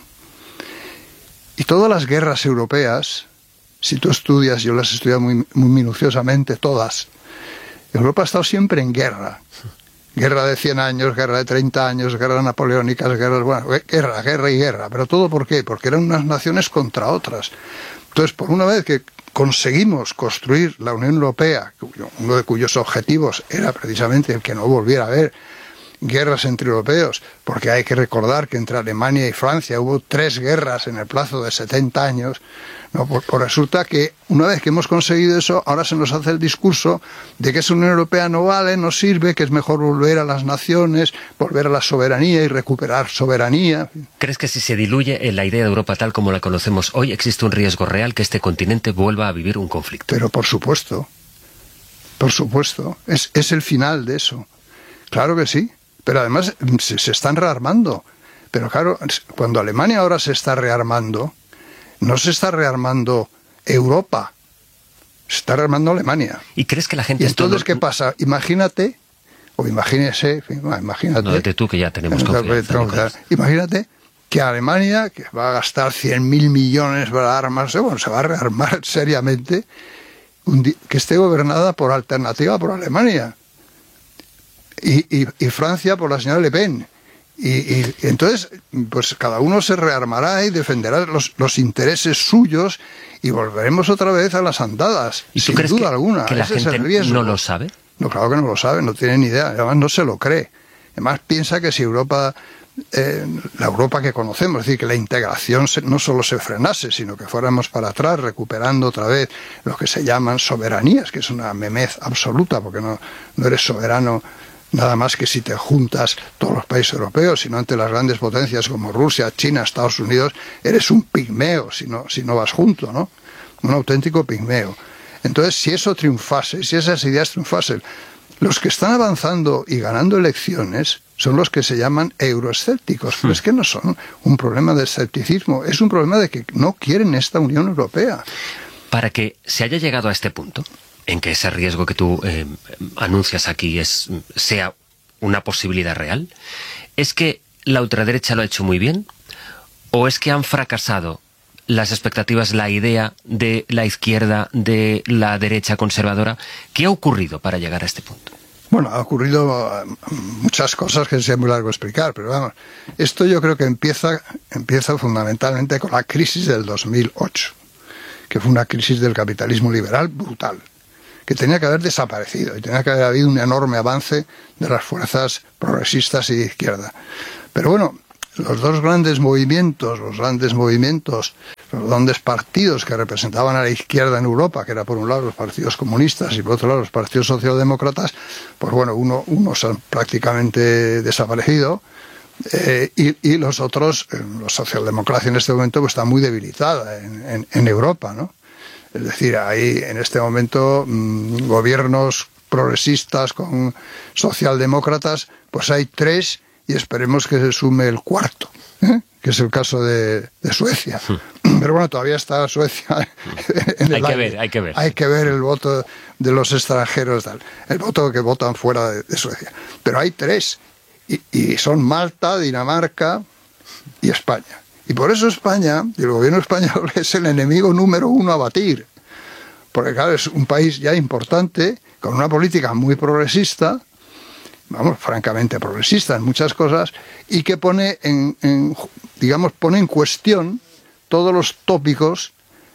Y todas las guerras europeas, si tú estudias, yo las he estudiado muy, muy minuciosamente, todas, Europa ha estado siempre en guerra. Guerra de cien años, guerra de treinta años, guerras napoleónicas, guerras, bueno, guerra, guerra y guerra. ¿Pero todo por qué? Porque eran unas naciones contra otras. Entonces, por una vez que conseguimos construir la Unión Europea, uno de cuyos objetivos era precisamente el que no volviera a haber guerras entre europeos, porque hay que recordar que entre Alemania y Francia hubo tres guerras en el plazo de setenta años, ¿no? Pues, pues resulta que una vez que hemos conseguido eso, ahora se nos hace el discurso de que esa Unión Europea no vale, no sirve, que es mejor volver a las naciones, volver a la soberanía y recuperar soberanía. ¿Crees que si se diluye en la idea de Europa tal como la conocemos hoy, existe un riesgo real que este continente vuelva a vivir un conflicto? Pero por supuesto, por supuesto, es, es el final de eso. Claro que sí. Pero además se, se están rearmando. Pero claro, cuando Alemania ahora se está rearmando, no se está rearmando Europa, se está rearmando Alemania. ¿Y crees que la gente... ¿Y entonces todo... qué pasa? Imagínate, o imagínese, imagínate... No, de tú que ya tenemos confianza. Que, imagínate que Alemania, que va a gastar cien mil millones para armarse, bueno, se va a rearmar seriamente, un día, que esté gobernada por Alternativa por Alemania. Y, y, y Francia por la señora Le Pen. Y, y, y entonces, pues cada uno se rearmará y defenderá los, los intereses suyos y volveremos otra vez a las andadas. ¿Y tú sin crees duda que, alguna. que la Ese gente es el riesgo. no lo sabe? No, claro que no lo sabe, no tiene ni idea. Además no se lo cree. Además piensa que si Europa, eh, la Europa que conocemos, es decir, que la integración se, no solo se frenase, sino que fuéramos para atrás, recuperando otra vez lo que se llaman soberanías, que es una memez absoluta, porque no, no eres soberano nada más que si te juntas todos los países europeos, sino ante las grandes potencias como Rusia, China, Estados Unidos, eres un pigmeo si no, si no vas junto, ¿no? Un auténtico pigmeo. Entonces, si eso triunfase, si esas ideas triunfasen, los que están avanzando y ganando elecciones son los que se llaman euroescépticos, pero es que no son un problema de escepticismo, es un problema de que no quieren esta Unión Europea. Para que se haya llegado a este punto, en que ese riesgo que tú eh, anuncias aquí es, sea una posibilidad real? ¿Es que la ultraderecha lo ha hecho muy bien? ¿O es que han fracasado las expectativas, la idea de la izquierda, de la derecha conservadora? ¿Qué ha ocurrido para llegar a este punto? Bueno, ha ocurrido muchas cosas que sería muy largo explicar, pero vamos, esto yo creo que empieza, empieza fundamentalmente con la crisis del dos mil ocho, que fue una crisis del capitalismo liberal brutal, que tenía que haber desaparecido y tenía que haber habido un enorme avance de las fuerzas progresistas y de izquierda. Pero bueno, los dos grandes movimientos, los grandes movimientos, los grandes partidos que representaban a la izquierda en Europa, que era por un lado los partidos comunistas y por otro lado los partidos socialdemócratas, pues bueno, uno, unos han prácticamente desaparecido eh, y, y los otros, eh, la socialdemocracia en este momento pues está muy debilitada en, en, en Europa, ¿no? Es decir, hay en este momento mmm, gobiernos progresistas con socialdemócratas, pues hay tres y esperemos que se sume el cuarto, ¿eh? Que es el caso de, de Suecia. Pero bueno, todavía está Suecia en el Hay que aire. ver, hay que ver. Hay que ver el voto de los extranjeros, tal, el voto que votan fuera de, de Suecia. Pero hay tres, y, y son Malta, Dinamarca y España. Y por eso España, y el gobierno español, es el enemigo número uno a batir. Porque claro, es un país ya importante, con una política muy progresista, vamos, francamente progresista en muchas cosas, y que pone en, en, digamos, pone en cuestión todos los tópicos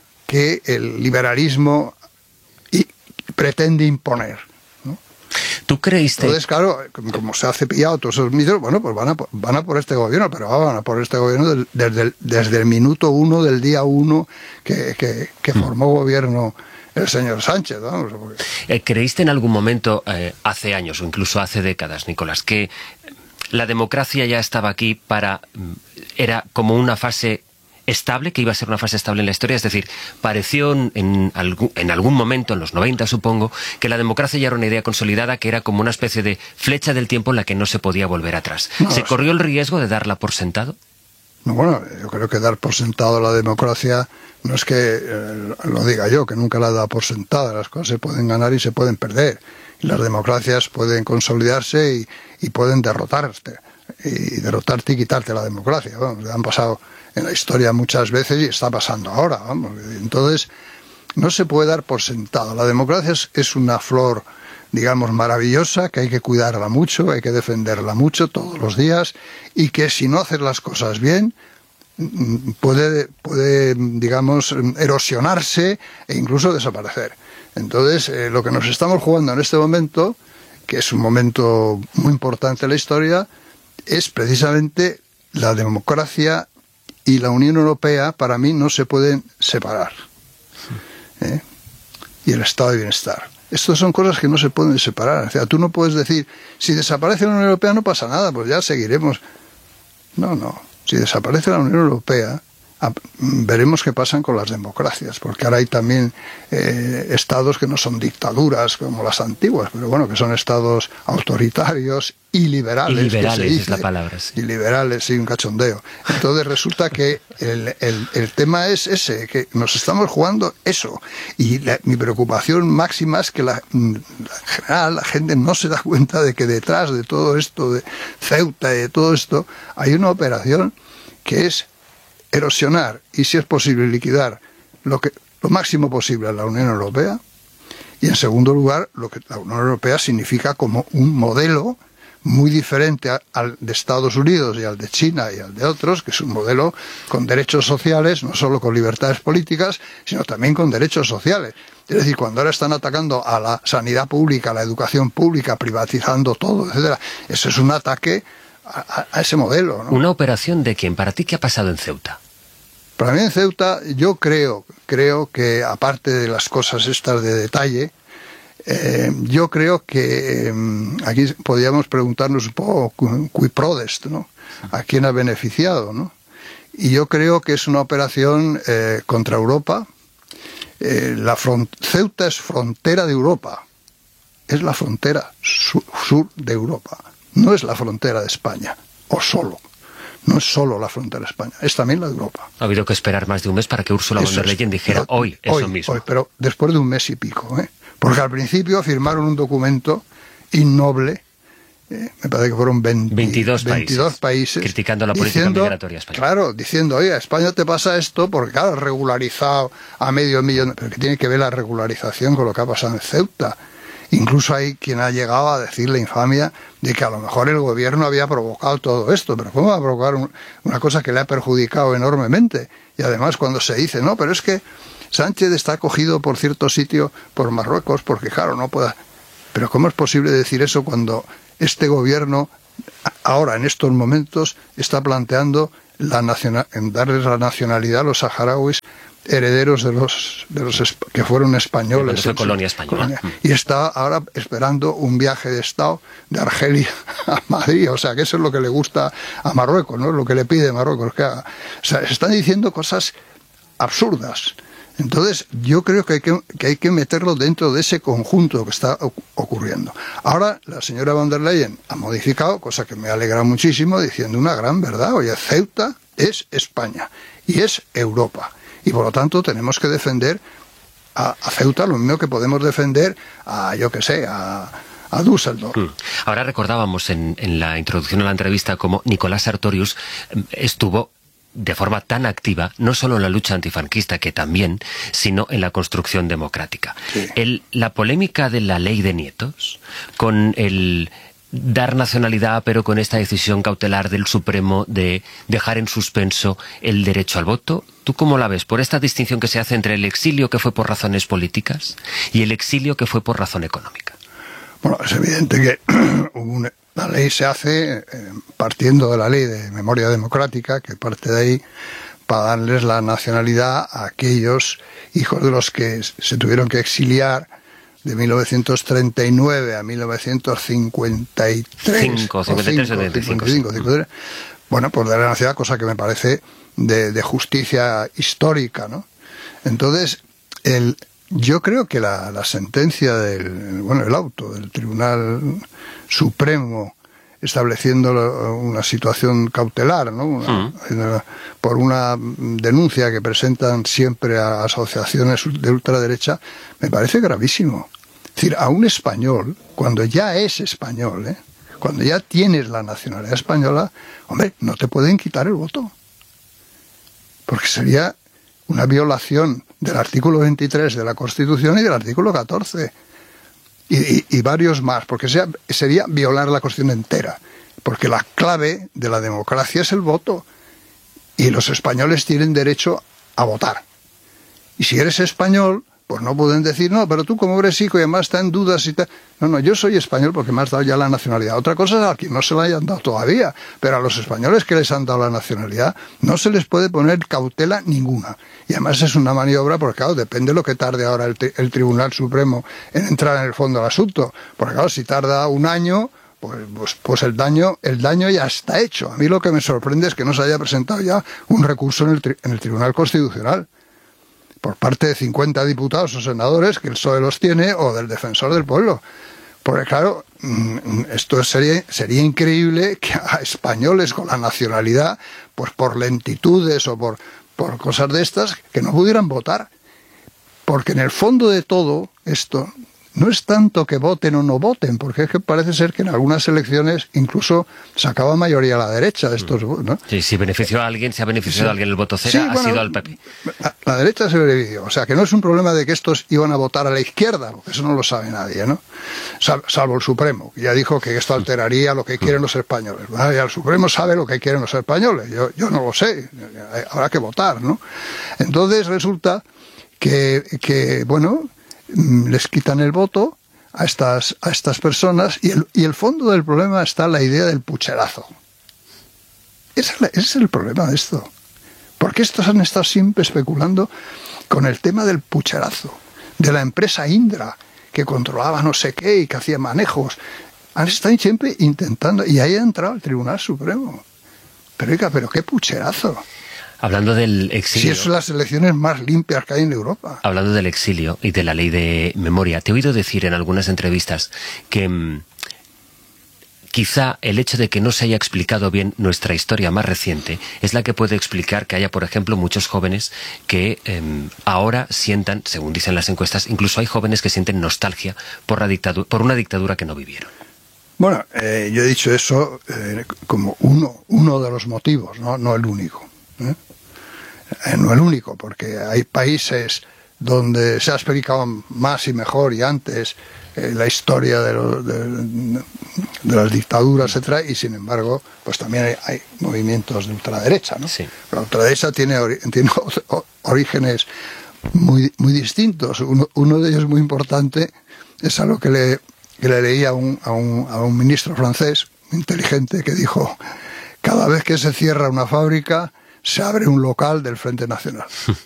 que el liberalismo y, pretende imponer, ¿no? ¿Tú creíste? Entonces, claro, como se ha cepillado todos esos mitos, bueno, pues van a, van a por este gobierno, pero van a por este gobierno del, desde, el, desde el minuto uno, del día uno que, que, que formó gobierno el señor Sánchez, vamos. Porque... ¿Creíste en algún momento, eh, hace años o incluso hace décadas, Nicolás, que la democracia ya estaba aquí para... era como una fase estable, que iba a ser una fase estable en la historia? Es decir, pareció en algún, en algún momento, en los noventa supongo, que la democracia ya era una idea consolidada, que era como una especie de flecha del tiempo en la que no se podía volver atrás. No, ¿Se corrió el riesgo de darla por sentado? No, bueno, yo creo que dar por sentado la democracia no es que eh, lo diga yo, que nunca la da por sentada. Las cosas se pueden ganar y se pueden perder. Y las democracias pueden consolidarse y, y pueden derrotarte. Y derrotarte y quitarte la democracia. Vamos, han pasado en la historia muchas veces y está pasando ahora. Vamos. Entonces, no se puede dar por sentado. La democracia es, es una flor, digamos, maravillosa, que hay que cuidarla mucho, hay que defenderla mucho todos los días, y que si no haces las cosas bien, puede, puede digamos, erosionarse e incluso desaparecer. Entonces, eh, lo que nos estamos jugando en este momento, que es un momento muy importante en la historia, es precisamente la democracia y la Unión Europea. Para mí no se pueden separar. ¿Eh? Y el estado de bienestar. Estas son cosas que no se pueden separar. O sea, tú no puedes decir, si desaparece la Unión Europea no pasa nada, pues ya seguiremos. No, no. Si desaparece la Unión Europea, veremos qué pasan con las democracias, porque ahora hay también eh, estados que no son dictaduras como las antiguas, pero bueno, que son estados autoritarios y liberales. Y liberales que se dice, es la palabra. Sí. Y liberales, sí, un cachondeo. Entonces resulta que el, el, el tema es ese, que nos estamos jugando eso. Y la, mi preocupación máxima es que la, en general la gente no se da cuenta de que detrás de todo esto, de Ceuta y de todo esto, hay una operación que es erosionar y, si es posible, liquidar lo que lo máximo posible a la Unión Europea, y en segundo lugar lo que la Unión Europea significa como un modelo muy diferente a, al de Estados Unidos y al de China y al de otros, que es un modelo con derechos sociales, no solo con libertades políticas, sino también con derechos sociales. Es decir, cuando ahora están atacando a la sanidad pública, a la educación pública, privatizando todo, etcétera, eso es un ataque a, a ese modelo, ¿no? ¿Una operación de quién? ¿Para ti qué ha pasado en Ceuta? Para mí en Ceuta, yo creo, creo que aparte de las cosas estas de detalle, eh, yo creo que eh, aquí podríamos preguntarnos un poco cui prodest, ¿no? ¿A quién ha beneficiado, no? Y yo creo que es una operación eh, contra Europa. Eh, la Ceuta es frontera de Europa, es la frontera sur, sur de Europa. No es la frontera de España, o solo. No es solo la frontera de España, es también la de Europa. Ha habido que esperar más de un mes para que Ursula von der Leyen dijera hoy eso hoy, mismo. Hoy, pero después de un mes y pico, ¿eh? Porque al principio firmaron un documento innoble, eh, me parece que fueron veinte, veintidós, veintidós países, países criticando la política diciendo, migratoria española. Claro, diciendo, oye, a España te pasa esto porque, claro, has regularizado a medio millón, pero que tiene que ver la regularización con lo que ha pasado en Ceuta. Incluso hay quien ha llegado a decir la infamia de que a lo mejor el gobierno había provocado todo esto, pero ¿cómo va a provocar un, una cosa que le ha perjudicado enormemente? Y además cuando se dice, no, pero es que Sánchez está acogido por cierto sitio por Marruecos, porque claro, no pueda... Pero ¿cómo es posible decir eso cuando este gobierno, ahora en estos momentos, está planteando la nacional, en darles la nacionalidad a los saharauis herederos de los de los que fueron españoles, fue colonia española, colonia, y está ahora esperando un viaje de Estado de Argelia a Madrid? O sea, que eso es lo que le gusta a Marruecos, ¿no? Lo que le pide Marruecos que haga. O sea, se están diciendo cosas absurdas. Entonces, yo creo que hay que, que hay que meterlo dentro de ese conjunto que está ocurriendo. Ahora, la señora von der Leyen ha modificado, cosa que me alegra muchísimo, diciendo una gran verdad. Oye, Ceuta es España y es Europa. Y por lo tanto tenemos que defender a, a Ceuta lo mismo que podemos defender a, yo qué sé, a, a Düsseldorf. Mm. Ahora recordábamos en, en la introducción a la entrevista cómo Nicolás Sartorius estuvo de forma tan activa, no solo en la lucha antifranquista, que también, sino en la construcción democrática. Sí. El, la polémica de la ley de nietos, con el dar nacionalidad, pero con esta decisión cautelar del Supremo de dejar en suspenso el derecho al voto, ¿tú cómo la ves? Por esta distinción que se hace entre el exilio que fue por razones políticas y el exilio que fue por razón económica. Bueno, es evidente que una, la ley se hace eh, partiendo de la ley de memoria democrática, que parte de ahí para darles la nacionalidad a aquellos hijos de los que se tuvieron que exiliar de mil novecientos treinta y nueve a mil novecientos cincuenta y tres. cinco, cincuenta y tres, setenta y cinco. cincuenta y cinco, cincuenta y tres. Bueno, pues darle la nacionalidad, cosa que me parece de, de justicia histórica, ¿no? Entonces, el, yo creo que la, la sentencia del, bueno, el auto del Tribunal Supremo estableciendo una situación cautelar, ¿no? Una, uh-huh. por una denuncia que presentan siempre a asociaciones de ultraderecha, me parece gravísimo. Es decir, a un español, cuando ya es español, ¿eh? cuando ya tienes la nacionalidad española, hombre, no te pueden quitar el voto. Porque sería una violación del artículo veintitrés de la Constitución y del artículo catorce. Y, y, y varios más, porque sea, sería violar la Constitución entera, porque la clave de la democracia es el voto, y los españoles tienen derecho a votar. Y si eres español, pues no pueden decir, no, pero tú como eres hijo y además está en dudas y tal. No, no, yo soy español porque me has dado ya la nacionalidad. Otra cosa es a quien no se la hayan dado todavía, pero a los españoles que les han dado la nacionalidad no se les puede poner cautela ninguna. Y además es una maniobra porque, claro, depende de lo que tarde ahora el, el Tribunal Supremo en entrar en el fondo del asunto. Porque, claro, si tarda un año, pues, pues, pues el daño el daño ya está hecho. A mí lo que me sorprende es que no se haya presentado ya un recurso en el, tri, en el Tribunal Constitucional por parte de cincuenta diputados o senadores, que el P S O E los tiene, o del Defensor del Pueblo. Porque, claro, esto sería, sería increíble que a españoles con la nacionalidad, pues por lentitudes o por, por cosas de estas, que no pudieran votar. Porque en el fondo de todo esto no es tanto que voten o no voten, porque es que parece ser que en algunas elecciones incluso sacaba mayoría a la derecha de estos, ¿no? Sí, si benefició a alguien, si ha beneficiado sí. a alguien el voto cero, sí, ha bueno, sido al P P. La, la derecha se benefició, o sea que no es un problema de que estos iban a votar a la izquierda, porque eso no lo sabe nadie, ¿no? Sal, salvo el Supremo, que ya dijo que esto alteraría lo que quieren los españoles. Bueno, ya el Supremo sabe lo que quieren los españoles, yo, yo no lo sé, habrá que votar, ¿no? Entonces resulta que, que bueno, les quitan el voto a estas, a estas personas y el, y el fondo del problema está la idea del pucherazo. Ese es, ese es el problema de esto. Porque estos han estado siempre especulando con el tema del pucherazo, de la empresa Indra, que controlaba no sé qué y que hacía manejos. Han estado siempre intentando, y ahí ha entrado el Tribunal Supremo. Pero oiga, pero qué pucherazo. Hablando del exilio... Si son las elecciones más limpias que hay en Europa. Hablando del exilio y de la ley de memoria, te he oído decir en algunas entrevistas que, quizá el hecho de que no se haya explicado bien nuestra historia más reciente es la que puede explicar que haya, por ejemplo, muchos jóvenes que eh, ahora sientan, según dicen las encuestas, incluso hay jóvenes que sienten nostalgia por, la dictadura, por una dictadura que no vivieron. Bueno, eh, yo he dicho eso eh, como uno, uno de los motivos, no, no el único. ¿eh? Eh, no el único, porque hay países donde se ha explicado más y mejor y antes eh, la historia de, lo, de, de las dictaduras, etcétera, y sin embargo, pues también hay, hay movimientos de ultraderecha, ¿no? Sí. La ultraderecha tiene, ori tiene orígenes muy, muy distintos. Uno, uno de ellos muy importante es algo que le, que le leí a un, a, un, a un ministro francés inteligente que dijo: cada vez que se cierra una fábrica se abre un local del Frente Nacional.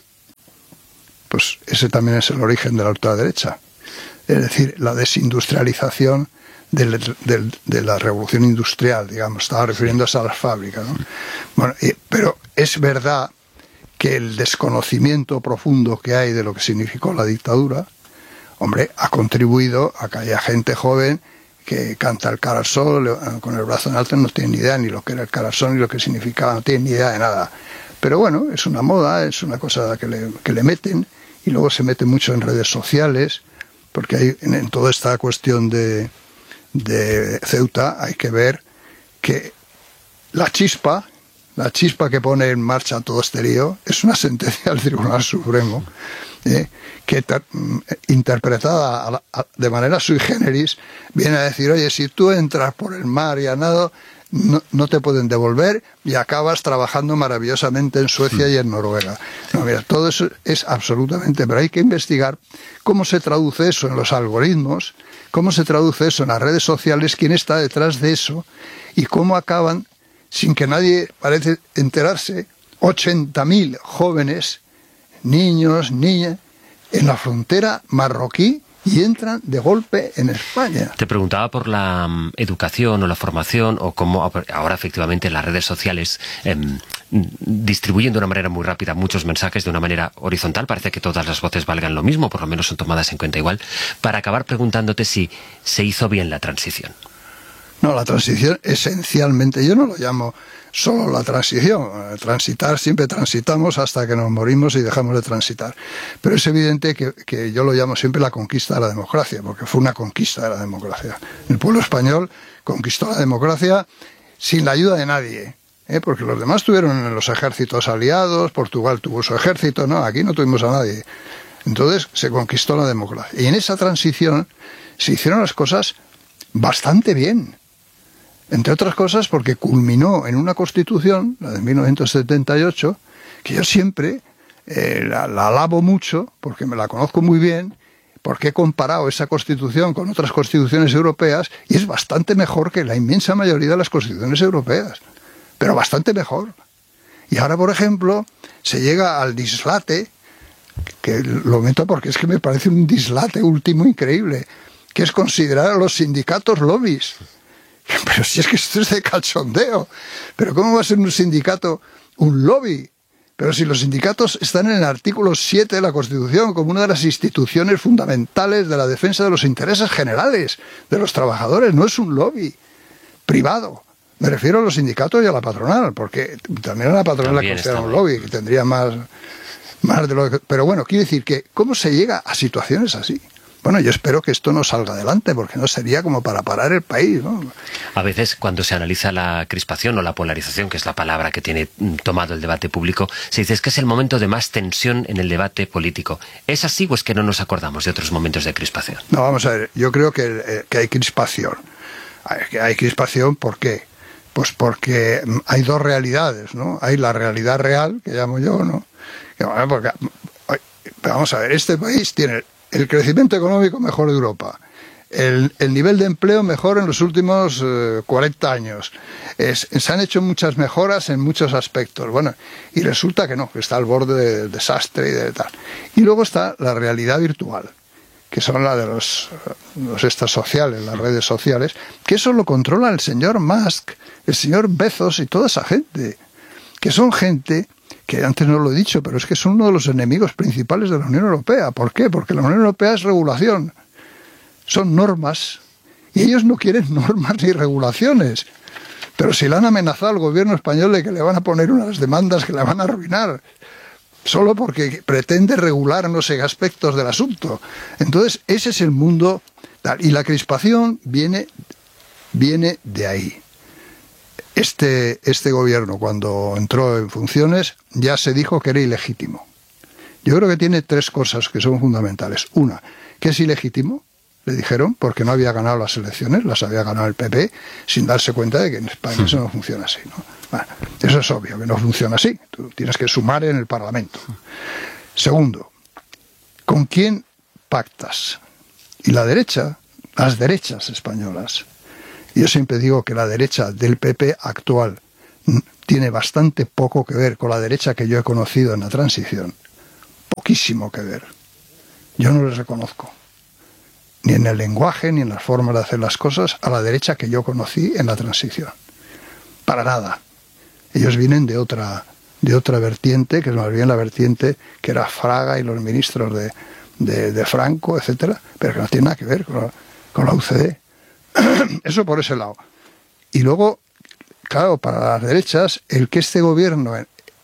Pues ese también es el origen de la ultraderecha. Es decir, la desindustrialización del, del, de la revolución industrial, digamos, estaba refiriéndose a las fábricas, ¿no? Bueno, y, pero es verdad que el desconocimiento profundo que hay de lo que significó la dictadura, hombre, ha contribuido a que haya gente joven que canta el cara al sol con el brazo en alto, no tiene ni idea ni lo que era el cara al sol ni lo que significaba, no tiene ni idea de nada. Pero bueno, es una moda, es una cosa que le, que le meten, y luego se mete mucho en redes sociales, porque hay, en, en toda esta cuestión de, de Ceuta hay que ver que la chispa, la chispa que pone en marcha todo este lío, es una sentencia del Tribunal Supremo, ¿eh? que ter, interpretada a la, a, de manera sui generis, viene a decir: oye, si tú entras por el mar y a nado, No, no te pueden devolver y acabas trabajando maravillosamente en Suecia y en Noruega. No, mira, todo eso es absolutamente, pero hay que investigar cómo se traduce eso en los algoritmos, cómo se traduce eso en las redes sociales, quién está detrás de eso y cómo acaban, sin que nadie parece enterarse, ochenta mil jóvenes, niños, niñas, en la frontera marroquí, y entran de golpe en España. Te preguntaba por la um, educación o la formación, o cómo ahora efectivamente las redes sociales eh, distribuyen de una manera muy rápida muchos mensajes de una manera horizontal. Parece que todas las voces valgan lo mismo, por lo menos son tomadas en cuenta igual. Para acabar preguntándote si se hizo bien la transición. No, la transición esencialmente, yo no lo llamo solo la transición. Transitar, siempre transitamos hasta que nos morimos y dejamos de transitar. Pero es evidente que, que yo lo llamo siempre la conquista de la democracia, porque fue una conquista de la democracia. El pueblo español conquistó la democracia sin la ayuda de nadie, ¿eh? Porque los demás tuvieron los ejércitos aliados, Portugal tuvo su ejército, no, aquí no tuvimos a nadie. Entonces se conquistó la democracia. Y en esa transición se hicieron las cosas bastante bien. Entre otras cosas porque culminó en una constitución, la de mil novecientos setenta y ocho, que yo siempre eh, la, la alabo mucho, porque me la conozco muy bien, porque he comparado esa constitución con otras constituciones europeas, y es bastante mejor que la inmensa mayoría de las constituciones europeas, pero bastante mejor. Y ahora, por ejemplo, se llega al dislate, que lo meto porque es que me parece un dislate último increíble, que es considerar a los sindicatos lobbies. Pero si es que esto es de cachondeo. Pero ¿cómo va a ser un sindicato un lobby? Pero si los sindicatos están en el artículo siete de la Constitución como una de las instituciones fundamentales de la defensa de los intereses generales de los trabajadores, no es un lobby privado. Me refiero a los sindicatos y a la patronal, porque también a la patronal la considera un lobby, que tendría más, más de lo que... Pero bueno, quiere decir que ¿cómo se llega a situaciones así? Bueno, yo espero que esto no salga adelante, porque no sería como para parar el país, ¿no? A veces, cuando se analiza la crispación o la polarización, que es la palabra que tiene tomado el debate público, se dice que es el momento de más tensión en el debate político. ¿Es así o es que no nos acordamos de otros momentos de crispación? No, vamos a ver, yo creo que, eh, que hay crispación. Hay, hay crispación, ¿por qué? Pues porque hay dos realidades, ¿no? Hay la realidad real, que llamo yo, ¿no? Porque, vamos a ver, este país tiene el crecimiento económico mejor de Europa, el, el nivel de empleo mejor en los últimos eh, cuarenta años, es, se han hecho muchas mejoras en muchos aspectos, bueno, y resulta que no, que está al borde del desastre y de tal. Y luego está la realidad virtual, que son la de los, los estas sociales, las redes sociales, que eso lo controla el señor Musk, el señor Bezos y toda esa gente, que son gente que antes no lo he dicho, pero es que son uno de los enemigos principales de la Unión Europea. ¿Por qué? Porque la Unión Europea es regulación, son normas, Y ellos no quieren normas ni regulaciones. Pero si le han amenazado al gobierno español de que le van a poner unas demandas que la van a arruinar, solo porque pretende regular no sé aspectos del asunto. Entonces, ese es el mundo tal. Y la crispación viene, viene de ahí. Este, este gobierno, cuando entró en funciones, ya se dijo que era ilegítimo. Yo creo que tiene tres cosas que son fundamentales. Una, que es ilegítimo, le dijeron, porque no había ganado las elecciones, las había ganado el P P, sin darse cuenta de que en España eso no funciona así, ¿no? Bueno, eso es obvio, que no funciona así. Tú tienes que sumar en el Parlamento. Segundo, ¿con quién pactas? Y la derecha, las derechas españolas. Yo siempre digo que la derecha del P P actual tiene bastante poco que ver con la derecha que yo he conocido en la transición. Poquísimo que ver. Yo no les reconozco, ni en el lenguaje, ni en las formas de hacer las cosas, a la derecha que yo conocí en la transición. Para nada. Ellos vienen de otra, de otra vertiente, que es más bien la vertiente que era Fraga y los ministros de, de, de Franco, etcétera, pero que no tiene nada que ver con la, con la U C D. Eso por ese lado. Y luego, claro, para las derechas, el que este gobierno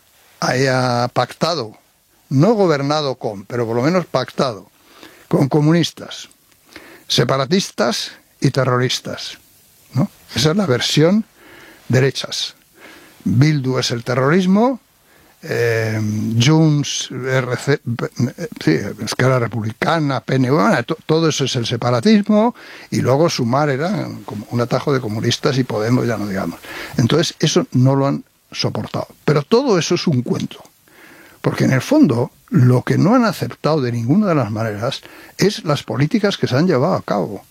haya pactado, no gobernado con, pero por lo menos pactado, con comunistas, separatistas y terroristas, ¿no? Esa es la versión derechas. Bildu es el terrorismo, eh, Junts, R C, sí, Esquerra Republicana, P N V, bueno, to, todo eso es el separatismo, y luego Sumar era como un atajo de comunistas y Podemos, ya no digamos. Entonces eso no lo han soportado. Pero todo eso es un cuento. Porque en el fondo, lo que no han aceptado de ninguna de las maneras es las políticas que se han llevado a cabo.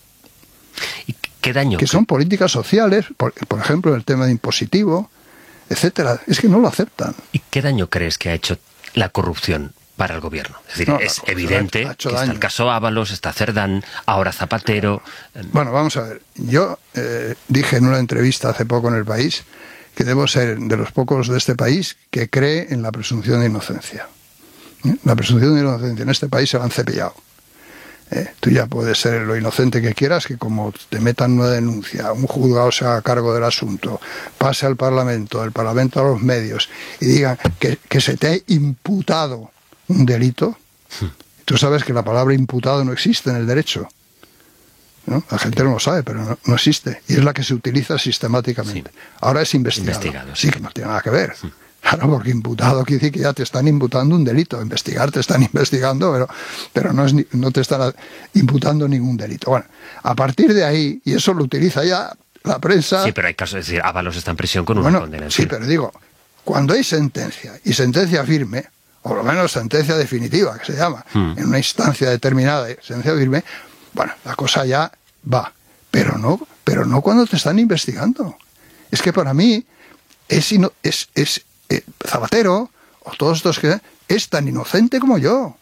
¿Y qué daño? Que son políticas sociales, por, por ejemplo, el tema de impositivo, etcétera. Es que no lo aceptan. ¿Y qué daño crees que ha hecho la corrupción para el gobierno? Es decir, no, es evidente que está el caso Ábalos, está Cerdán, ahora Zapatero. Bueno, vamos a ver. Yo eh, dije en una entrevista hace poco en El País que debo ser de los pocos de este país que cree en la presunción de inocencia. ¿Eh? La presunción de inocencia en este país se la han cepillado. ¿Eh? Tú ya puedes ser lo inocente que quieras, que como te metan una denuncia, un juzgado se haga cargo del asunto, pase al Parlamento, el Parlamento a los medios y digan que, que se te ha imputado un delito. Tú sabes que la palabra imputado no existe en el derecho, ¿no? La gente no lo sabe, pero no, no existe. Y es la que se utiliza sistemáticamente. Sí. Ahora es investigado. investigado sí. sí, que no tiene nada que ver. Sí. Claro, porque imputado quiere decir que ya te están imputando un delito. Investigar te están investigando, pero, pero no, es, no te están imputando ningún delito. Bueno, a partir de ahí, y eso lo utiliza ya la prensa... Sí, pero hay casos, es decir, Ábalos está en prisión con una bueno, condena. Sí, pero digo, cuando hay sentencia, y sentencia firme, o por lo menos sentencia definitiva, que se llama, hmm. en una instancia determinada, sentencia firme, bueno, la cosa ya va. Pero no, pero no cuando te están investigando. Es que para mí es... Ino, es, es Eh, Zapatero, o todos estos que es tan inocente como yo.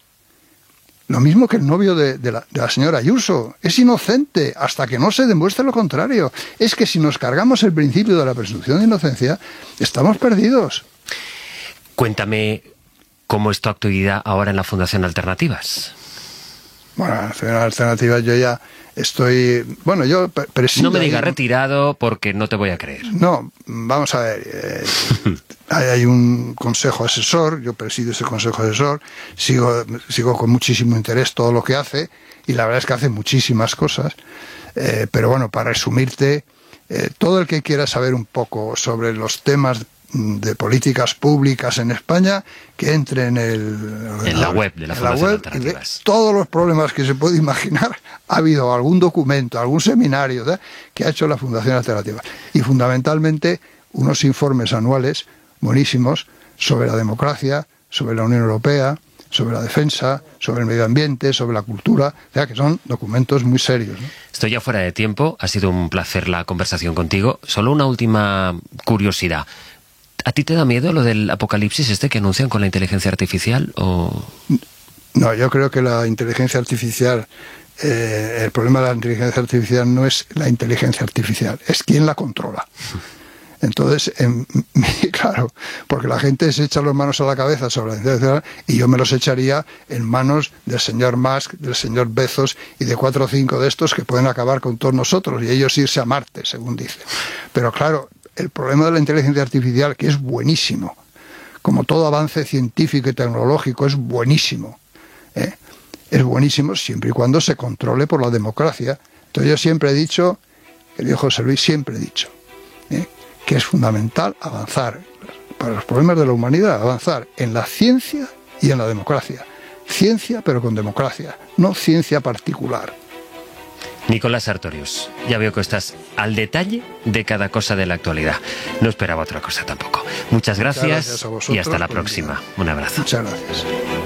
Lo mismo que el novio de, de, la, de la señora Ayuso. Es inocente hasta que no se demuestre lo contrario. Es que si nos cargamos el principio de la presunción de inocencia, estamos perdidos. Cuéntame cómo es tu actividad ahora en la Fundación Alternativas. Bueno, en la Fundación Alternativas yo ya estoy... Bueno, yo presido... No me digas retirado porque no te voy a creer. No, vamos a ver... Eh, hay un consejo asesor, yo presido ese consejo asesor, sigo, sigo con muchísimo interés todo lo que hace, y la verdad es que hace muchísimas cosas, eh, pero bueno, para resumirte, eh, todo el que quiera saber un poco sobre los temas de políticas públicas en España, que entre en, el, en la web de la Fundación Alternativas. Todos los problemas que se puede imaginar, ha habido algún documento, algún seminario, ¿verdad?, que ha hecho la Fundación Alternativas. Y fundamentalmente unos informes anuales buenísimos sobre la democracia, sobre la Unión Europea, sobre la defensa, sobre el medio ambiente, sobre la cultura, o sea, que son documentos muy serios, ¿no? Estoy ya fuera de tiempo, ha sido un placer la conversación contigo. Solo una última curiosidad. ¿A ti te da miedo lo del apocalipsis este que anuncian con la inteligencia artificial? O... No, yo creo que la inteligencia artificial, eh, el problema de la inteligencia artificial no es la inteligencia artificial, es quién la controla. Entonces, en, claro, porque la gente se echa las manos a la cabeza sobre la inteligencia artificial y yo me los echaría en manos del señor Musk, del señor Bezos y de cuatro o cinco de estos que pueden acabar con todos nosotros y ellos irse a Marte, según dicen. Pero claro, el problema de la inteligencia artificial, que es buenísimo, como todo avance científico y tecnológico, es buenísimo, ¿eh? Es buenísimo siempre y cuando se controle por la democracia. Entonces yo siempre he dicho, el viejo José Luis siempre he dicho, ¿eh? que es fundamental avanzar, para los problemas de la humanidad, avanzar en la ciencia y en la democracia. Ciencia, pero con democracia, no ciencia particular. Nicolás Sartorius, ya veo que estás al detalle de cada cosa de la actualidad. No esperaba otra cosa tampoco. Muchas gracias, Muchas gracias a vosotros, y hasta la pues, próxima. Un abrazo. Muchas gracias.